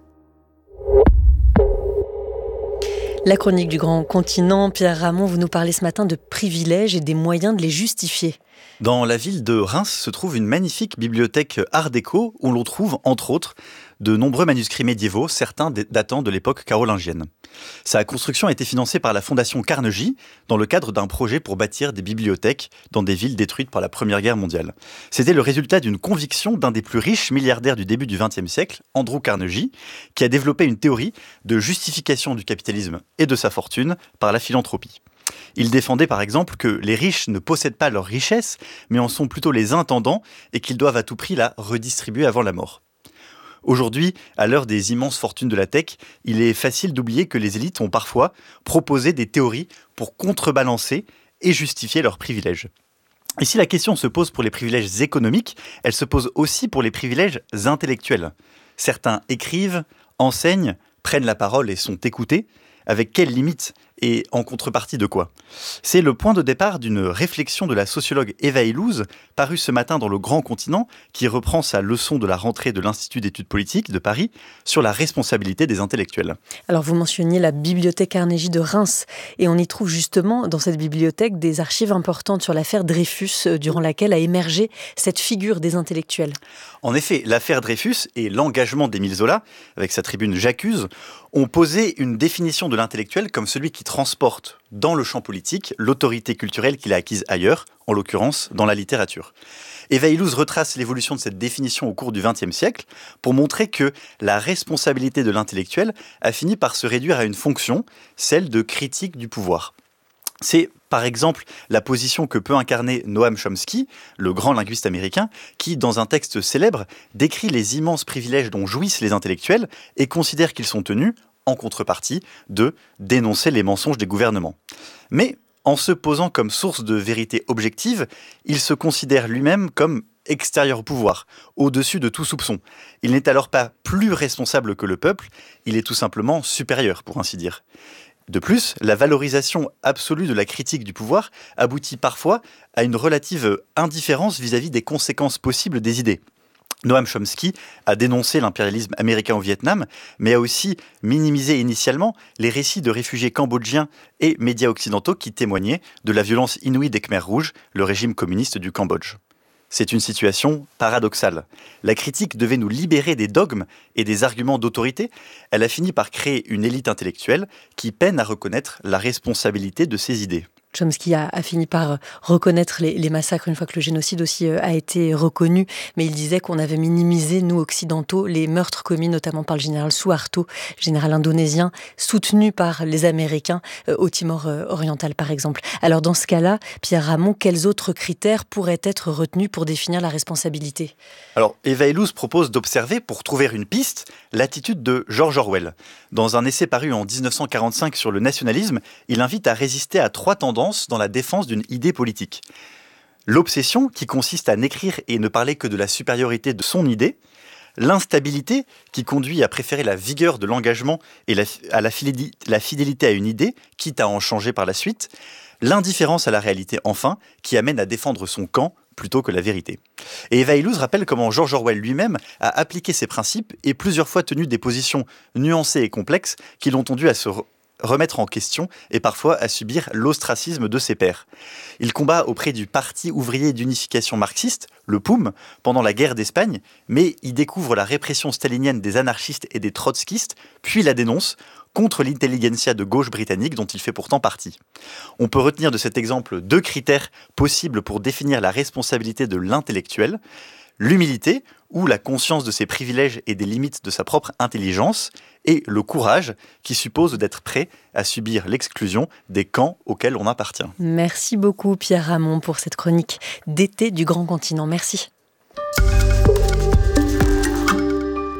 La chronique du grand continent, Pierre Ramon, vous nous parlez ce matin de privilèges et des moyens de les justifier. Dans la ville de Reims se trouve une magnifique bibliothèque art déco où l'on trouve, entre autres, de nombreux manuscrits médiévaux, certains datant de l'époque carolingienne. Sa construction a été financée par la Fondation Carnegie dans le cadre d'un projet pour bâtir des bibliothèques dans des villes détruites par la Première Guerre mondiale. C'était le résultat d'une conviction d'un des plus riches milliardaires du début du vingtième siècle, Andrew Carnegie, qui a développé une théorie de justification du capitalisme et de sa fortune par la philanthropie. Il défendait par exemple que les riches ne possèdent pas leur richesse, mais en sont plutôt les intendants et qu'ils doivent à tout prix la redistribuer avant la mort. Aujourd'hui, à l'heure des immenses fortunes de la tech, il est facile d'oublier que les élites ont parfois proposé des théories pour contrebalancer et justifier leurs privilèges. Et si la question se pose pour les privilèges économiques, elle se pose aussi pour les privilèges intellectuels. Certains écrivent, enseignent, prennent la parole et sont écoutés. Avec quelles limites et en contrepartie de quoi ? C'est le point de départ d'une réflexion de la sociologue Eva Illouz, parue ce matin dans Le Grand Continent, qui reprend sa leçon de la rentrée de l'Institut d'études politiques de Paris sur la responsabilité des intellectuels. Alors vous mentionniez la bibliothèque Carnegie de Reims, et on y trouve justement dans cette bibliothèque des archives importantes sur l'affaire Dreyfus, durant laquelle a émergé cette figure des intellectuels. En effet, l'affaire Dreyfus et l'engagement d'Émile Zola, avec sa tribune J'accuse, ont posé une définition de l'intellectuel comme celui qui transporte dans le champ politique l'autorité culturelle qu'il a acquise ailleurs, en l'occurrence dans la littérature. Eva Illouz retrace l'évolution de cette définition au cours du vingtième siècle pour montrer que la responsabilité de l'intellectuel a fini par se réduire à une fonction, celle de critique du pouvoir. C'est par exemple la position que peut incarner Noam Chomsky, le grand linguiste américain, qui, dans un texte célèbre, décrit les immenses privilèges dont jouissent les intellectuels et considère qu'ils sont tenus, en contrepartie, de dénoncer les mensonges des gouvernements. Mais, en se posant comme source de vérité objective, il se considère lui-même comme extérieur au pouvoir, au-dessus de tout soupçon. Il n'est alors pas plus responsable que le peuple, il est tout simplement supérieur, pour ainsi dire. De plus, la valorisation absolue de la critique du pouvoir aboutit parfois à une relative indifférence vis-à-vis des conséquences possibles des idées. Noam Chomsky a dénoncé l'impérialisme américain au Vietnam, mais a aussi minimisé initialement les récits de réfugiés cambodgiens et médias occidentaux qui témoignaient de la violence inouïe des Khmers rouges, le régime communiste du Cambodge. C'est une situation paradoxale. La critique devait nous libérer des dogmes et des arguments d'autorité. Elle a fini par créer une élite intellectuelle qui peine à reconnaître la responsabilité de ses idées. Chomsky a, a fini par reconnaître les, les massacres une fois que le génocide aussi euh, a été reconnu, mais il disait qu'on avait minimisé, nous occidentaux, les meurtres commis notamment par le général Suharto, général indonésien, soutenu par les Américains euh, au Timor euh, oriental par exemple. Alors dans ce cas-là, Pierre Ramon, quels autres critères pourraient être retenus pour définir la responsabilité ? Alors Eva Illouz propose d'observer, pour trouver une piste, l'attitude de George Orwell. Dans un essai paru en dix-neuf cent quarante-cinq sur le nationalisme, il invite à résister à trois tendances dans la défense d'une idée politique. L'obsession, qui consiste à n'écrire et ne parler que de la supériorité de son idée. L'instabilité, qui conduit à préférer la vigueur de l'engagement et la, à la fidélité, la fidélité à une idée, quitte à en changer par la suite. L'indifférence à la réalité, enfin, qui amène à défendre son camp plutôt que la vérité. Et Eva Illouz rappelle comment George Orwell lui-même a appliqué ces principes et plusieurs fois tenu des positions nuancées et complexes qui l'ont conduit à se remettre en question et parfois à subir l'ostracisme de ses pairs. Il combat auprès du Parti ouvrier d'unification marxiste, le P O U M, pendant la guerre d'Espagne, mais il découvre la répression stalinienne des anarchistes et des trotskistes, puis la dénonce contre l'intelligentsia de gauche britannique dont il fait pourtant partie. On peut retenir de cet exemple deux critères possibles pour définir la responsabilité de l'intellectuel: l'humilité, ou la conscience de ses privilèges et des limites de sa propre intelligence, et le courage, qui suppose d'être prêt à subir l'exclusion des camps auxquels on appartient. Merci beaucoup Pierre Ramon pour cette chronique d'été du Grand Continent. Merci.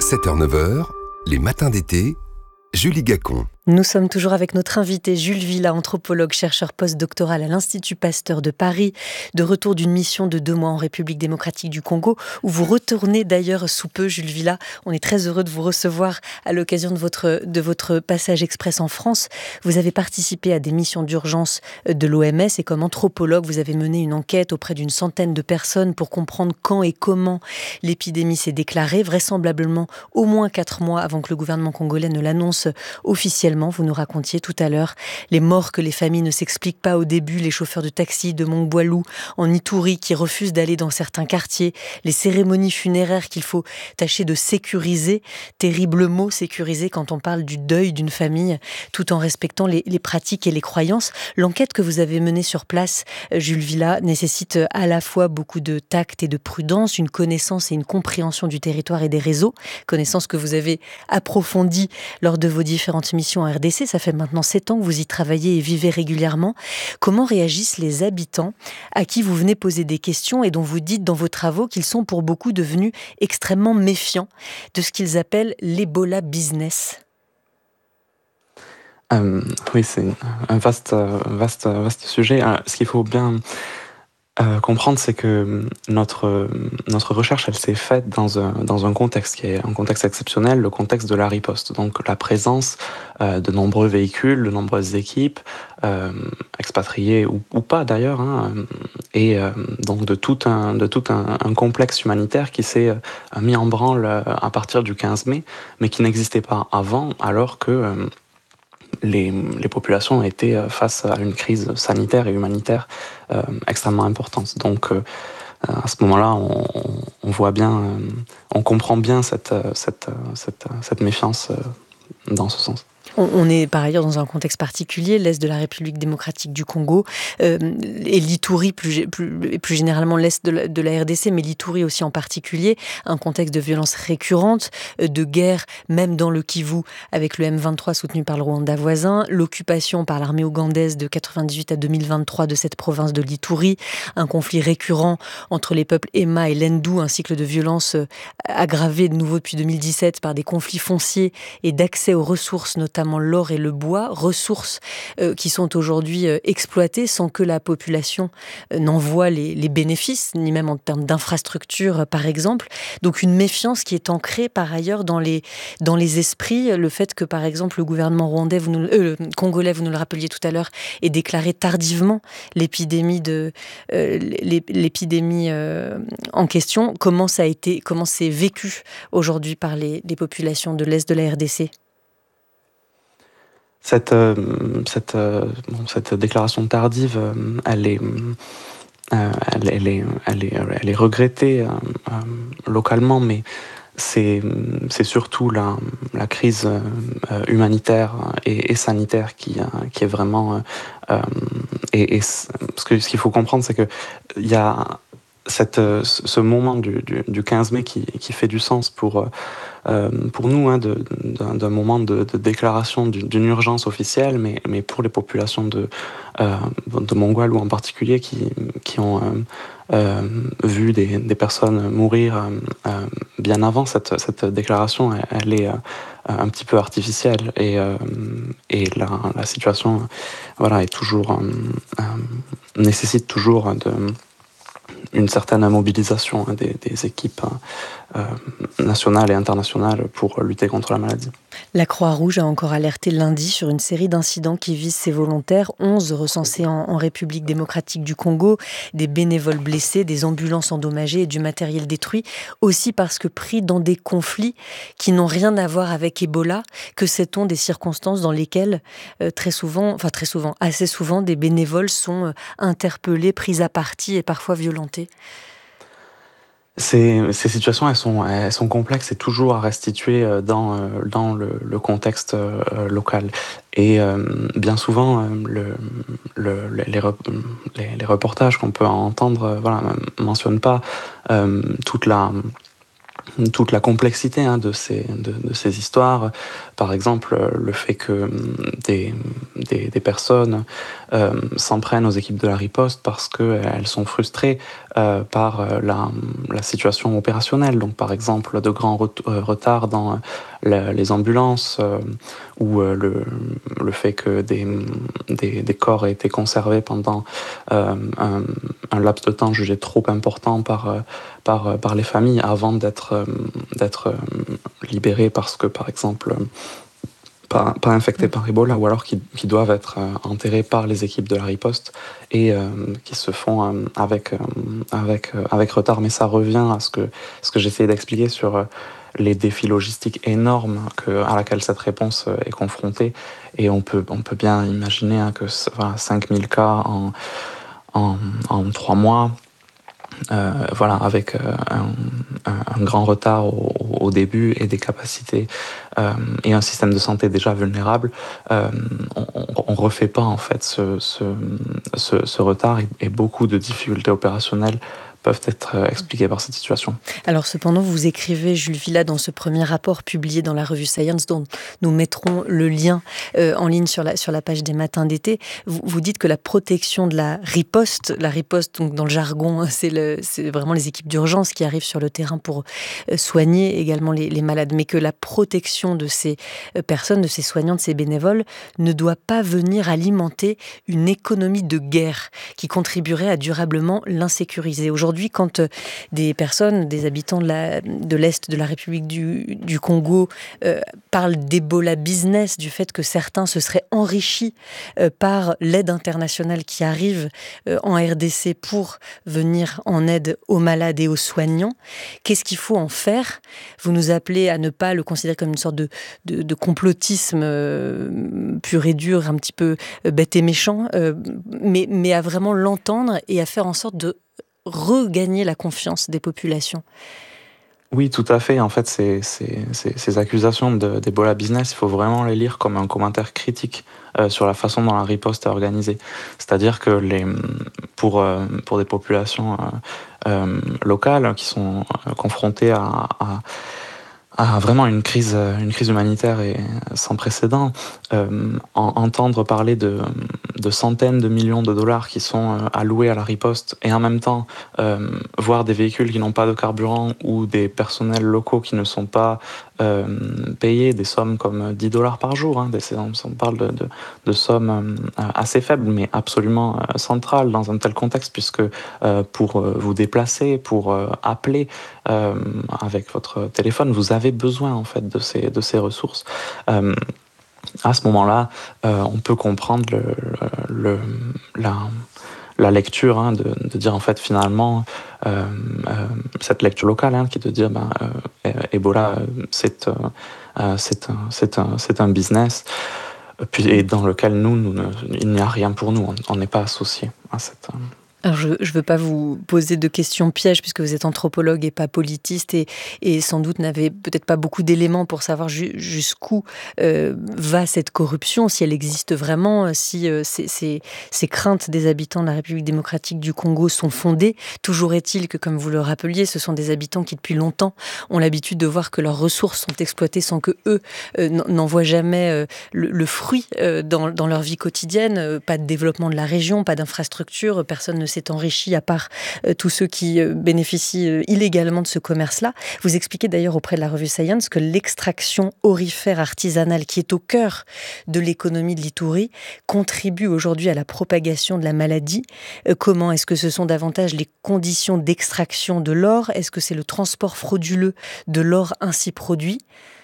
sept heures neuf heures, les matins d'été, Julie Gacon. Nous sommes toujours avec notre invité Jules Villa, anthropologue, chercheur postdoctoral à l'Institut Pasteur de Paris, de retour d'une mission de deux mois en République démocratique du Congo, où vous retournez d'ailleurs sous peu, Jules Villa. On est très heureux de vous recevoir à l'occasion de votre, de votre passage express en France. Vous avez participé à des missions d'urgence de l'O M S et comme anthropologue, vous avez mené une enquête auprès d'une centaine de personnes pour comprendre quand et comment l'épidémie s'est déclarée, vraisemblablement au moins quatre mois avant que le gouvernement congolais ne l'annonce officiellement. Vous nous racontiez tout à l'heure les morts que les familles ne s'expliquent pas au début, les chauffeurs de taxi de Mongboilou en Ituri qui refusent d'aller dans certains quartiers, les cérémonies funéraires qu'il faut tâcher de sécuriser, terrible mot sécuriser quand on parle du deuil d'une famille, tout en respectant les, les pratiques et les croyances. L'enquête que vous avez menée sur place, Jules Villa, nécessite à la fois beaucoup de tact et de prudence, une connaissance et une compréhension du territoire et des réseaux, connaissance que vous avez approfondie lors de vos différentes missions en R D C. Ça fait maintenant sept ans que vous y travaillez et vivez régulièrement. Comment réagissent les habitants à qui vous venez poser des questions et dont vous dites dans vos travaux qu'ils sont pour beaucoup devenus extrêmement méfiants de ce qu'ils appellent l'Ebola business? Euh, oui, c'est un vaste, vaste, vaste sujet. Ce qu'il faut bien euh, comprendre, c'est que notre, notre recherche, elle s'est faite dans un, dans un contexte qui est un contexte exceptionnel, le contexte de la riposte. Donc la présence euh, de nombreux véhicules, de nombreuses équipes, euh, expatriées ou, ou pas d'ailleurs, hein, et euh, donc de tout, un, de tout un, un complexe humanitaire qui s'est euh, mis en branle à partir du quinze mai, mais qui n'existait pas avant, alors que euh, Les, les populations étaient face à une crise sanitaire et humanitaire euh, extrêmement importante. Donc, euh, à ce moment-là, on, on voit bien, euh, on comprend bien cette, cette, cette, cette méfiance euh, dans ce sens. On est par ailleurs dans un contexte particulier, l'Est de la République démocratique du Congo, euh, et l'Ituri, plus, plus, plus généralement l'Est de la, de la R D C, mais l'Ituri aussi en particulier, un contexte de violence récurrente, de guerre, même dans le Kivu, avec le M vingt-trois soutenu par le Rwanda voisin, l'occupation par l'armée ougandaise de quatre-vingt-dix-huit à deux mille vingt-trois de cette province de l'Ituri, un conflit récurrent entre les peuples Emma et Lendu, un cycle de violence aggravé de nouveau depuis deux mille dix-sept par des conflits fonciers et d'accès aux ressources, notamment l'or et le bois, ressources euh, qui sont aujourd'hui euh, exploitées sans que la population euh, n'en voie les, les bénéfices, ni même en termes d'infrastructures, euh, par exemple. Donc une méfiance qui est ancrée par ailleurs dans les, dans les esprits. Le fait que, par exemple, le gouvernement rwandais, vous nous, euh, congolais, vous nous le rappeliez tout à l'heure, ait déclaré tardivement l'épidémie, de, euh, l'épidémie euh, en question. Comment ça a été, comment c'est vécu aujourd'hui par les, les populations de l'Est de la R D C ? Cette, euh, cette, euh, bon, cette déclaration tardive, euh, elle, est, euh, elle, elle, est, elle, est, elle est regrettée euh, euh, localement, mais c'est, c'est surtout la, la crise euh, humanitaire et, et sanitaire qui, euh, qui est vraiment... Euh, et, et ce, que, ce qu'il faut comprendre, c'est qu'il y a cette, ce moment du, du, du quinze mai qui, qui fait du sens pour... Euh, pour nous, hein, de, d'un, d'un moment de, de déclaration d'une urgence officielle, mais, mais pour les populations de, euh, de Mongboilou en particulier, qui, qui ont euh, euh, vu des, des personnes mourir euh, bien avant cette, cette déclaration, elle, elle est euh, un petit peu artificielle. Et, euh, et la, la situation voilà, est toujours, euh, euh, nécessite toujours de... une certaine mobilisation hein, des, des équipes euh, nationales et internationales pour lutter contre la maladie. La Croix-Rouge a encore alerté lundi sur une série d'incidents qui visent ses volontaires, onze recensés en, en République démocratique du Congo, des bénévoles blessés, des ambulances endommagées et du matériel détruit, aussi parce que pris dans des conflits qui n'ont rien à voir avec Ebola, que sait-on des circonstances dans lesquelles euh, très souvent, enfin très souvent, assez souvent, des bénévoles sont euh, interpellés, pris à partie et parfois violentés? Ces, ces situations, elles sont, elles sont complexes et toujours à restituer dans, dans le, le contexte local. Et euh, bien souvent, le, le, les, les, les reportages qu'on peut entendre voilà, ne mentionnent pas euh, toute la... toute la complexité hein, de, ces, de, de ces histoires. Par exemple, le fait que des, des, des personnes euh, s'en prennent aux équipes de la riposte parce qu'elles sont frustrées euh, par la, la situation opérationnelle. Donc, par exemple, de grands ret- euh, retards dans la, les ambulances euh, ou euh, le, le fait que des, des, des corps aient été conservés pendant euh, un, un laps de temps jugé trop important par, par, par les familles avant d'être, d'être libérés parce que, par exemple, pas, pas infectés par Ebola, ou alors qui, qui doivent être euh, enterrés par les équipes de la riposte et euh, qui se font euh, avec, euh, avec, euh, avec retard. Mais ça revient à ce que, ce que j'essayais d'expliquer sur euh, les défis logistiques énormes que, à laquelle cette réponse euh, est confrontée. Et on peut, on peut bien imaginer hein, que voilà, cinq mille cas en, en, en trois mois, Euh, voilà, avec euh, un, un, un grand retard au, au début et des capacités euh, et un système de santé déjà vulnérable, euh, on ne refait pas en fait ce, ce, ce, ce retard et, et beaucoup de difficultés opérationnelles peuvent être expliquées par cette situation. Alors cependant, vous écrivez, Jules Villa, dans ce premier rapport publié dans la revue Science, dont nous mettrons le lien euh, en ligne sur la, sur la page des Matins d'été, vous, vous dites que la protection de la riposte, la riposte donc dans le jargon, c'est, le, c'est vraiment les équipes d'urgence qui arrivent sur le terrain pour euh, soigner également les, les malades, mais que la protection de ces euh, personnes, de ces soignants, de ces bénévoles, ne doit pas venir alimenter une économie de guerre qui contribuerait à durablement l'insécuriser. Aujourd'hui, Aujourd'hui, quand des personnes, des habitants de, la, de l'Est de la République du, du Congo euh, parlent d'Ebola business, du fait que certains se seraient enrichis euh, par l'aide internationale qui arrive euh, en R D C pour venir en aide aux malades et aux soignants, qu'est-ce qu'il faut en faire ? Vous nous appelez à ne pas le considérer comme une sorte de, de, de complotisme euh, pur et dur, un petit peu euh, bête et méchant, euh, mais, mais à vraiment l'entendre et à faire en sorte de regagner la confiance des populations. Oui, tout à fait. En fait, ces, ces, ces, ces accusations de, d'Ebola business, il faut vraiment les lire comme un commentaire critique euh, sur la façon dont la riposte est organisée. C'est-à-dire que les, pour, euh, pour des populations euh, euh, locales qui sont euh, confrontées à, à Ah, vraiment une crise, une crise humanitaire et sans précédent. Euh, en, entendre parler de, de centaines de millions de dollars qui sont euh, alloués à la riposte et en même temps euh, voir des véhicules qui n'ont pas de carburant ou des personnels locaux qui ne sont pas euh, payés des sommes comme dix dollars par jour. Hein, des, on parle de, de, de sommes euh, assez faibles mais absolument euh, centrales dans un tel contexte puisque euh, pour euh, vous déplacer, pour euh, appeler euh, avec votre téléphone, vous avez besoin en fait de ces, de ces ressources. Euh, à ce moment-là, euh, on peut comprendre le, le, la, la lecture, hein, de, de dire en fait finalement, euh, euh, cette lecture locale hein, qui est de dire ben, euh, Ebola, c'est, euh, c'est, un, c'est, un, c'est un business puis, et dans lequel nous, nous ne, il n'y a rien pour nous, on n'est pas associé à cette... Euh, Alors je ne veux pas vous poser de questions pièges puisque vous êtes anthropologue et pas politiste et, et sans doute n'avez peut-être pas beaucoup d'éléments pour savoir ju- jusqu'où euh, va cette corruption, si elle existe vraiment, si euh, ces, ces, ces craintes des habitants de la République démocratique du Congo sont fondées. Toujours est-il que, comme vous le rappeliez, ce sont des habitants qui depuis longtemps ont l'habitude de voir que leurs ressources sont exploitées sans que eux euh, n'en voient jamais euh, le, le fruit euh, dans, dans leur vie quotidienne. Euh, pas de développement de la région, pas d'infrastructure, personne ne s'est enrichi à part euh, tous ceux qui euh, bénéficient euh, illégalement de ce commerce-là. Vous expliquez d'ailleurs auprès de la revue Science que l'extraction aurifère artisanale qui est au cœur de l'économie de l'Ituri contribue aujourd'hui à la propagation de la maladie. Euh, comment est-ce que ce sont davantage les conditions d'extraction de l'or ? Est-ce que c'est le transport frauduleux de l'or ainsi produit ?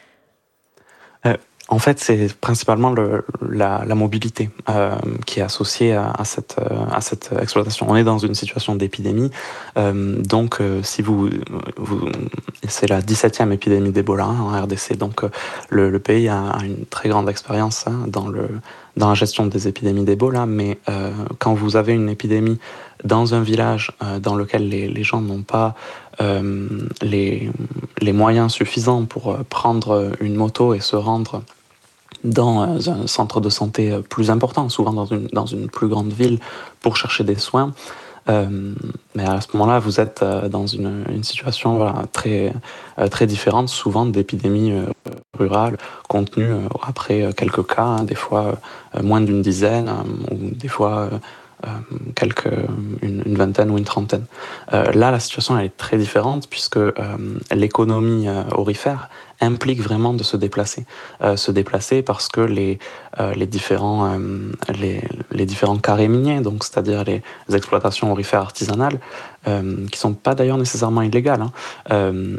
euh. En fait, c'est principalement le, la, la mobilité euh, qui est associée à, à, cette, à cette exploitation. On est dans une situation d'épidémie, euh, donc euh, si vous, vous, c'est la dix-septième épidémie d'Ebola hein, en R D C, donc euh, le, le pays a, a une très grande expérience hein, dans, le, dans la gestion des épidémies d'Ebola, mais euh, quand vous avez une épidémie dans un village euh, dans lequel les, les gens n'ont pas euh, les, les moyens suffisants pour euh, prendre une moto et se rendre dans un centre de santé plus important, souvent dans une, dans une plus grande ville, pour chercher des soins, Euh, mais à ce moment-là, vous êtes euh, dans une, une situation voilà, très, euh, très différente, souvent d'épidémies euh, rurales, contenues euh, après quelques cas, hein, des fois euh, moins d'une dizaine, euh, ou des fois euh, euh, quelques, une, une vingtaine ou une trentaine. Euh, là, la situation elle est très différente, puisque euh, l'économie euh, aurifère implique vraiment de se déplacer. Euh, se déplacer parce que les, euh, les, différents, euh, les, les différents carrés miniers, donc c'est-à-dire les, les exploitations aurifères artisanales, euh, qui ne sont pas d'ailleurs nécessairement illégales, hein, euh,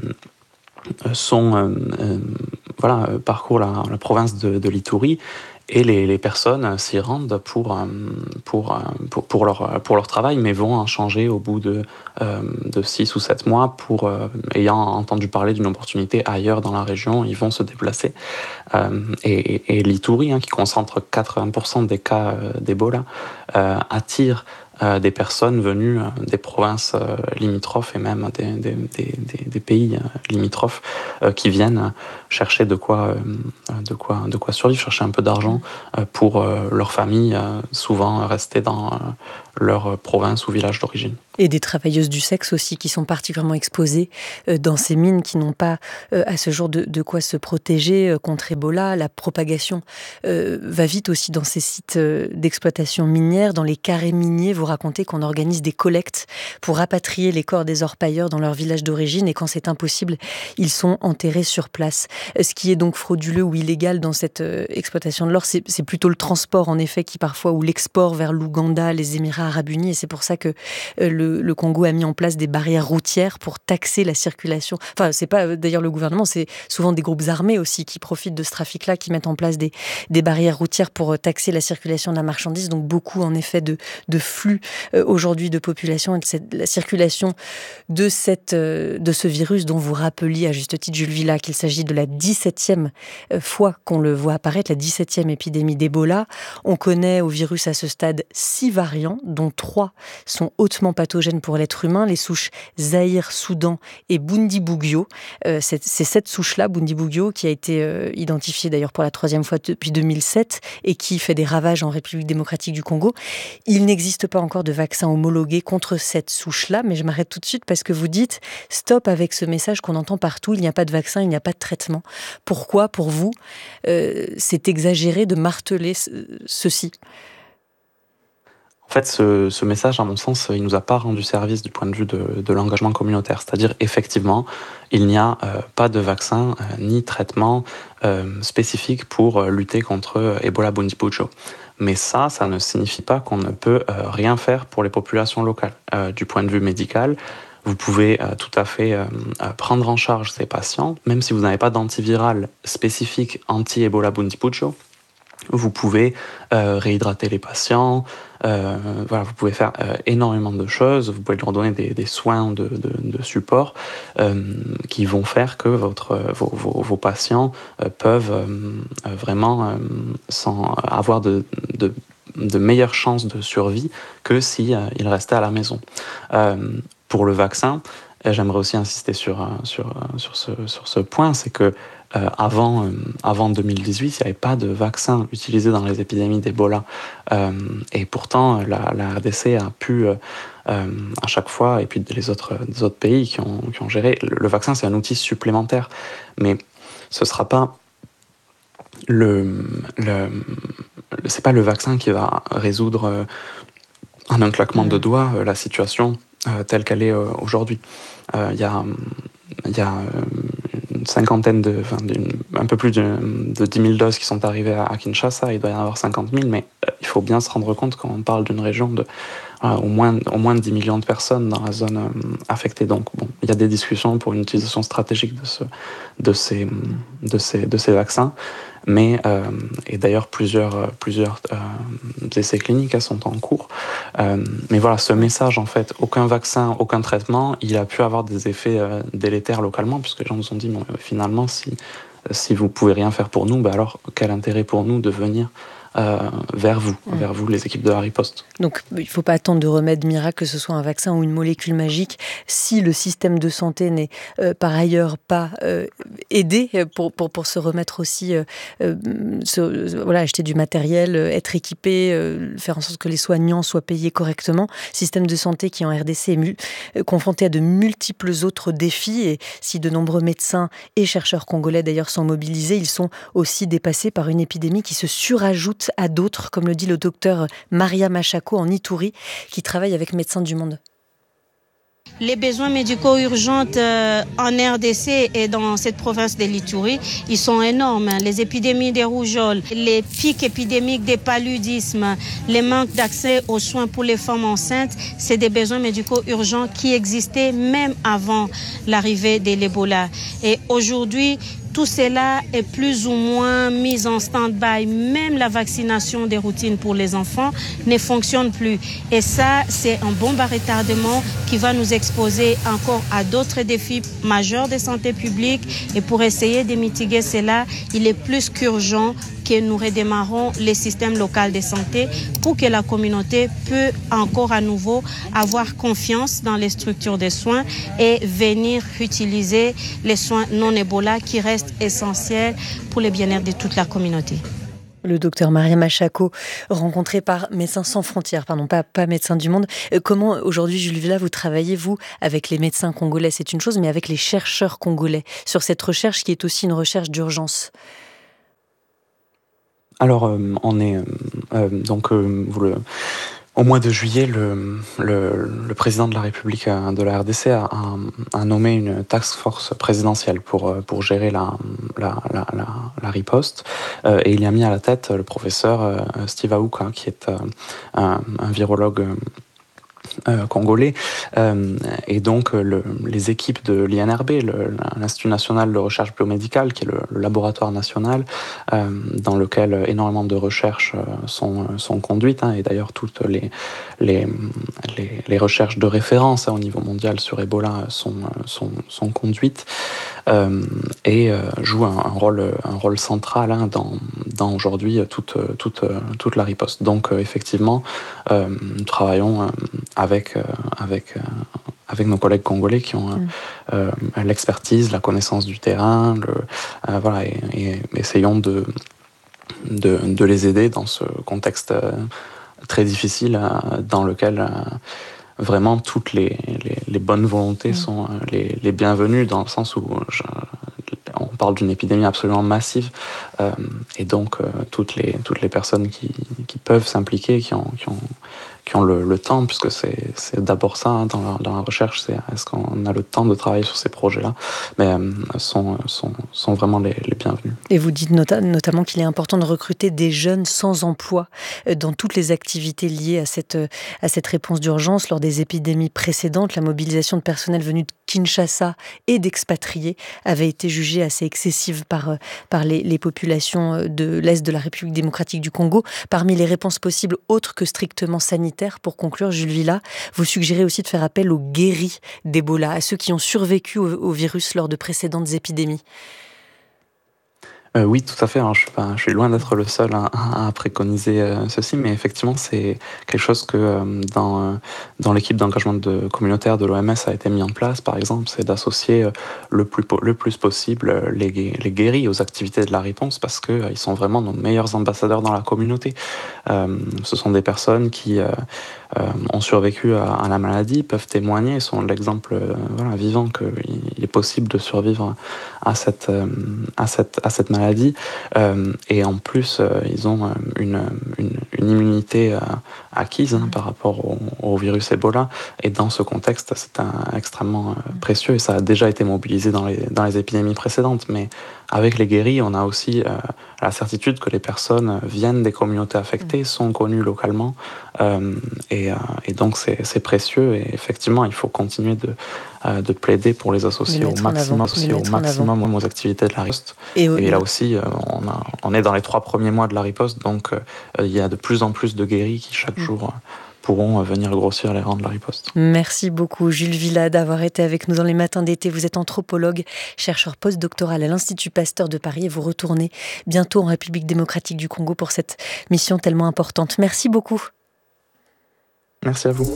sont, euh, euh, voilà, parcourent la, la province de, de l'Ituri, et les, les personnes s'y rendent pour, pour, pour, pour, leur, pour leur travail, mais vont en changer au bout de, euh, de six ou sept mois, pour, euh, ayant entendu parler d'une opportunité ailleurs dans la région, ils vont se déplacer. Euh, et et, et l'Ituri, hein, qui concentre quatre-vingts pour cent des cas euh, d'Ebola, euh, attire Euh, des personnes venues euh, des provinces euh, limitrophes et même des, des, des, des, des pays euh, limitrophes euh, qui viennent chercher de quoi, euh, de quoi, de quoi survivre, chercher un peu d'argent euh, pour euh, leur famille, euh, souvent rester dans euh, leur province ou village d'origine. Et des travailleuses du sexe aussi qui sont particulièrement exposées euh, dans ces mines, qui n'ont pas euh, à ce jour de, de quoi se protéger euh, contre Ebola. La propagation euh, va vite aussi dans ces sites euh, d'exploitation minière, dans les carrés miniers. Vous racontez qu'on organise des collectes pour rapatrier les corps des orpailleurs dans leur village d'origine, et quand c'est impossible, ils sont enterrés sur place. Ce qui est donc frauduleux ou illégal dans cette euh, exploitation de l'or, c'est, c'est plutôt le transport en effet qui parfois, ou l'export vers l'Ouganda, les Émirats arabes unis, et c'est pour ça que euh, le Le, le Congo a mis en place des barrières routières pour taxer la circulation. Enfin, c'est pas d'ailleurs le gouvernement, c'est souvent des groupes armés aussi qui profitent de ce trafic-là, qui mettent en place des, des barrières routières pour taxer la circulation de la marchandise. Donc beaucoup, en effet, de, de flux euh, aujourd'hui de population et de cette, la circulation de, cette, euh, de ce virus dont vous rappeliez à juste titre, Jules Villa, qu'il s'agit de la dix-septième fois qu'on le voit apparaître, la dix-septième épidémie d'Ebola. On connaît au virus à ce stade six variants, dont trois sont hautement pathogènes pour l'être humain, les souches Zaïre, Soudan et Bundibugyo. Euh, c'est, c'est cette souche-là, Bundibugyo, qui a été euh, identifiée d'ailleurs pour la troisième fois depuis deux mille sept et qui fait des ravages en République démocratique du Congo. Il n'existe pas encore de vaccin homologué contre cette souche-là, mais je m'arrête tout de suite parce que vous dites stop avec ce message qu'on entend partout, il n'y a pas de vaccin, il n'y a pas de traitement. Pourquoi, pour vous, euh, c'est exagéré de marteler ce, ceci ? En fait, ce, ce message, à mon sens, il ne nous a pas rendu service du point de vue de, de l'engagement communautaire. C'est-à-dire, effectivement, il n'y a euh, pas de vaccin euh, ni traitement euh, spécifique pour euh, lutter contre euh, Ebola Bundibugyo. Mais ça, ça ne signifie pas qu'on ne peut euh, rien faire pour les populations locales. Euh, du point de vue médical, vous pouvez euh, tout à fait euh, prendre en charge ces patients, même si vous n'avez pas d'antiviral spécifique anti-Ebola Bundibugyo. Vous pouvez euh, réhydrater les patients, euh, voilà, vous pouvez faire euh, énormément de choses, vous pouvez leur donner des, des soins de, de, de support euh, qui vont faire que votre, vos, vos, vos patients euh, peuvent euh, vraiment euh, sans avoir de, de, de meilleures chances de survie que si euh, ils restaient à la maison. Euh, pour le vaccin, j'aimerais aussi insister sur, sur, sur, ce, sur ce point, c'est que Euh, avant, euh, avant deux mille dix-huit, il n'y avait pas de vaccin utilisé dans les épidémies d'Ebola. Euh, et pourtant, la, la R D C a pu, euh, euh, à chaque fois, et puis les autres, les autres pays qui ont, qui ont géré, le, le vaccin, c'est un outil supplémentaire. Mais ce ne sera pas le, le, le, c'est pas le vaccin qui va résoudre euh, en un claquement de doigts euh, la situation euh, telle qu'elle est euh, aujourd'hui. Il euh, y a, y a euh, une cinquantaine de, enfin, un peu plus de, de dix mille doses qui sont arrivées à, à Kinshasa, il doit y en avoir cinquante mille, mais euh, il faut bien se rendre compte quand on parle d'une région de euh, au, moins, au moins dix millions de personnes dans la zone euh, affectée. Donc bon, il y a des discussions pour une utilisation stratégique de, ce, de, ces, de, ces, de ces vaccins, mais, euh, et d'ailleurs plusieurs, plusieurs euh, essais cliniques sont en cours. Euh, mais voilà, ce message, en fait, aucun vaccin, aucun traitement, il a pu avoir des effets euh, délétères localement, puisque les gens nous ont dit, bon, finalement, si, si vous pouvez rien faire pour nous, bah alors quel intérêt pour nous de venir euh, vers vous, mmh. vers vous, les équipes de la riposte. Donc il ne faut pas attendre de remède miracle, que ce soit un vaccin ou une molécule magique, si le système de santé n'est euh, par ailleurs pas euh, aidé pour, pour, pour se remettre aussi, euh, euh, se, voilà, acheter du matériel, être équipé, euh, faire en sorte que les soignants soient payés correctement. Système de santé qui en R D C est mu- confronté à de multiples autres défis, et si de nombreux médecins et chercheurs congolais d'ailleurs sont mobilisés, ils sont aussi dépassés par une épidémie qui se surajoute à d'autres, comme le dit le docteur Maria Machako en Ituri, qui travaille avec Médecins du Monde. Les besoins médicaux urgents euh, en R D C et dans cette province de l'Ituri, ils sont énormes. Les épidémies des rougeoles, les pics épidémiques des paludismes, les manques d'accès aux soins pour les femmes enceintes, c'est des besoins médicaux urgents qui existaient même avant l'arrivée de l'Ebola. Et aujourd'hui, tout cela est plus ou moins mis en stand-by. Même la vaccination des routines pour les enfants ne fonctionne plus. Et ça, c'est un bon bas retardement qui va nous exposer encore à d'autres défis majeurs de santé publique. Et pour essayer de mitiguer cela, il est plus qu'urgent que nous redémarrons les systèmes locaux de santé pour que la communauté peut encore à nouveau avoir confiance dans les structures de soins et venir utiliser les soins non Ebola qui restent essentiels pour le bien-être de toute la communauté. Le docteur Maria Machako, rencontré par Médecins sans frontières, pardon, pas, pas Médecins du Monde. Comment aujourd'hui, Jules Villa, vous travaillez, vous, avec les médecins congolais, c'est une chose, mais avec les chercheurs congolais, sur cette recherche qui est aussi une recherche d'urgence? Alors, euh, on est euh, donc euh, vous le, au mois de juillet, le, le, le président de la République de la R D C a, a, a nommé une task force présidentielle pour pour gérer la la la, la, la riposte, euh, et il y a mis à la tête le professeur euh, Steve Aouka, qui est euh, un, un virologue euh, Euh, congolais, euh, et donc le, les équipes de l'I N R B, le, l'Institut national de recherche biomédicale, qui est le, le laboratoire national euh, dans lequel énormément de recherches euh, sont, sont conduites, hein, et d'ailleurs toutes les, les, les, les recherches de référence, hein, au niveau mondial sur Ebola sont, sont, sont conduites, euh, et euh, jouent un, un, rôle, un rôle central, hein, dans, dans aujourd'hui toute, toute, toute la riposte. Donc euh, effectivement, euh, nous travaillons euh, avec, euh, avec, euh, avec nos collègues congolais qui ont mmh. euh, l'expertise, la connaissance du terrain, le, euh, voilà, et, et essayons de, de, de les aider dans ce contexte euh, très difficile euh, dans lequel euh, vraiment toutes les, les, les bonnes volontés mmh. sont euh, les, les bienvenues, dans le sens où je, on parle d'une épidémie absolument massive, euh, et donc euh, toutes, les, toutes les personnes qui, qui peuvent s'impliquer, qui ont, qui ont qui ont le, le temps, puisque c'est, c'est d'abord ça, hein, dans, la, dans la recherche, c'est est-ce qu'on a le temps de travailler sur ces projets-là, mais euh, sont, sont, sont vraiment les, les bienvenus. Et vous dites nota- notamment qu'il est important de recruter des jeunes sans emploi dans toutes les activités liées à cette, à cette réponse d'urgence. Lors des épidémies précédentes, la mobilisation de personnel venu de Kinshasa et d'expatriés avait été jugée assez excessive par, par les, les populations de l'Est de la République démocratique du Congo. Parmi les réponses possibles autres que strictement sanitaires, pour conclure, Jules Villa, vous suggérez aussi de faire appel aux guéris d'Ebola, à ceux qui ont survécu au, au virus lors de précédentes épidémies. Euh, oui, tout à fait. Alors, je, suis pas, je suis loin d'être le seul à, à préconiser euh, ceci, mais effectivement, c'est quelque chose que euh, dans, euh, dans l'équipe d'engagement de, communautaire de l'O M S a été mis en place, par exemple, c'est d'associer euh, le, plus, le plus possible les, les guéris aux activités de la réponse, parce qu'ils euh, sont vraiment nos meilleurs ambassadeurs dans la communauté. Euh, ce sont des personnes qui euh, euh, ont survécu à, à la maladie, peuvent témoigner, sont l'exemple euh, voilà, vivant qu'il est possible de survivre à cette, euh, à cette, à cette maladie. Euh, et en plus, euh, ils ont euh, une, une, une immunité euh, acquise, hein, par rapport au, au virus Ebola. Et dans ce contexte, c'est un, extrêmement euh, précieux, et ça a déjà été mobilisé dans les, dans les épidémies précédentes. Mais avec les guéris, on a aussi euh, la certitude que les personnes viennent des communautés affectées, sont connues localement, euh, et, euh, et donc c'est, c'est précieux. Et effectivement, il faut continuer de, euh, de plaider pour les associer au maximum, associer au maximum aux activités de la riposte. Et, et là aussi, euh, on, a, on est dans les trois premiers mois de la riposte, donc euh, il y a de plus en plus de guéris qui chaque jour pourront venir grossir les rangs de la riposte. Merci beaucoup Jules Villa d'avoir été avec nous dans les matins d'été. Vous êtes anthropologue, chercheur postdoctoral à l'Institut Pasteur de Paris et vous retournez bientôt en République démocratique du Congo pour cette mission tellement importante. Merci beaucoup. Merci à vous.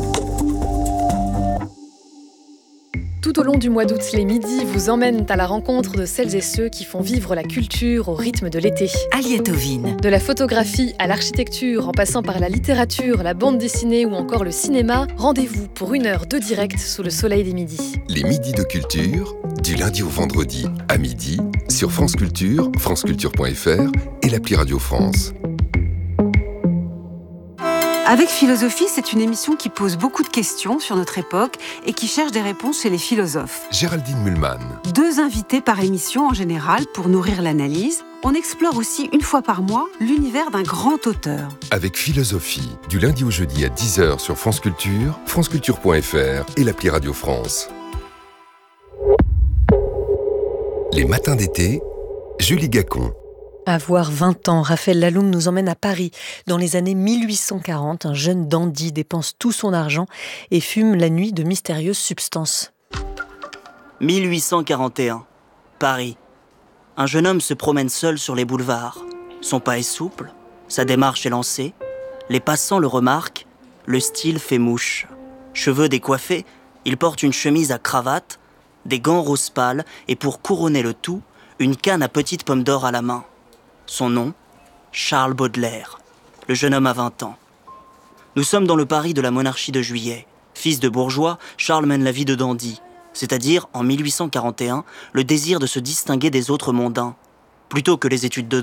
Tout au long du mois d'août, les midis vous emmènent à la rencontre de celles et ceux qui font vivre la culture au rythme de l'été. Aliette Ovine. De la photographie à l'architecture, en passant par la littérature, la bande dessinée ou encore le cinéma, rendez-vous pour une heure de direct sous le soleil des midis. Les midis de culture, du lundi au vendredi à midi, sur France Culture, franceculture point f r et l'appli Radio France. Avec Philosophie, c'est une émission qui pose beaucoup de questions sur notre époque et qui cherche des réponses chez les philosophes. Géraldine Mühlmann. Deux invités par émission en général pour nourrir l'analyse. On explore aussi une fois par mois l'univers d'un grand auteur. Avec Philosophie, du lundi au jeudi à dix heures sur France Culture, franceculture point f r et l'appli Radio France. Les matins d'été, Julie Gacon. Avoir vingt ans, Raphaël Laloum nous emmène à Paris. Dans les années mille huit cent quarante, un jeune dandy dépense tout son argent et fume la nuit de mystérieuses substances. mille huit cent quarante et un, Paris. Un jeune homme se promène seul sur les boulevards. Son pas est souple, sa démarche est lancée. Les passants le remarquent, le style fait mouche. Cheveux décoiffés, il porte une chemise à cravate, des gants rose pâle et pour couronner le tout, une canne à petites pommes d'or à la main. Son nom, Charles Baudelaire. Le jeune homme a vingt ans. Nous sommes dans le Paris de la monarchie de Juillet. Fils de bourgeois, Charles mène la vie de dandy, c'est-à-dire, en mille huit cent quarante et un, le désir de se distinguer des autres mondains. Plutôt que les études de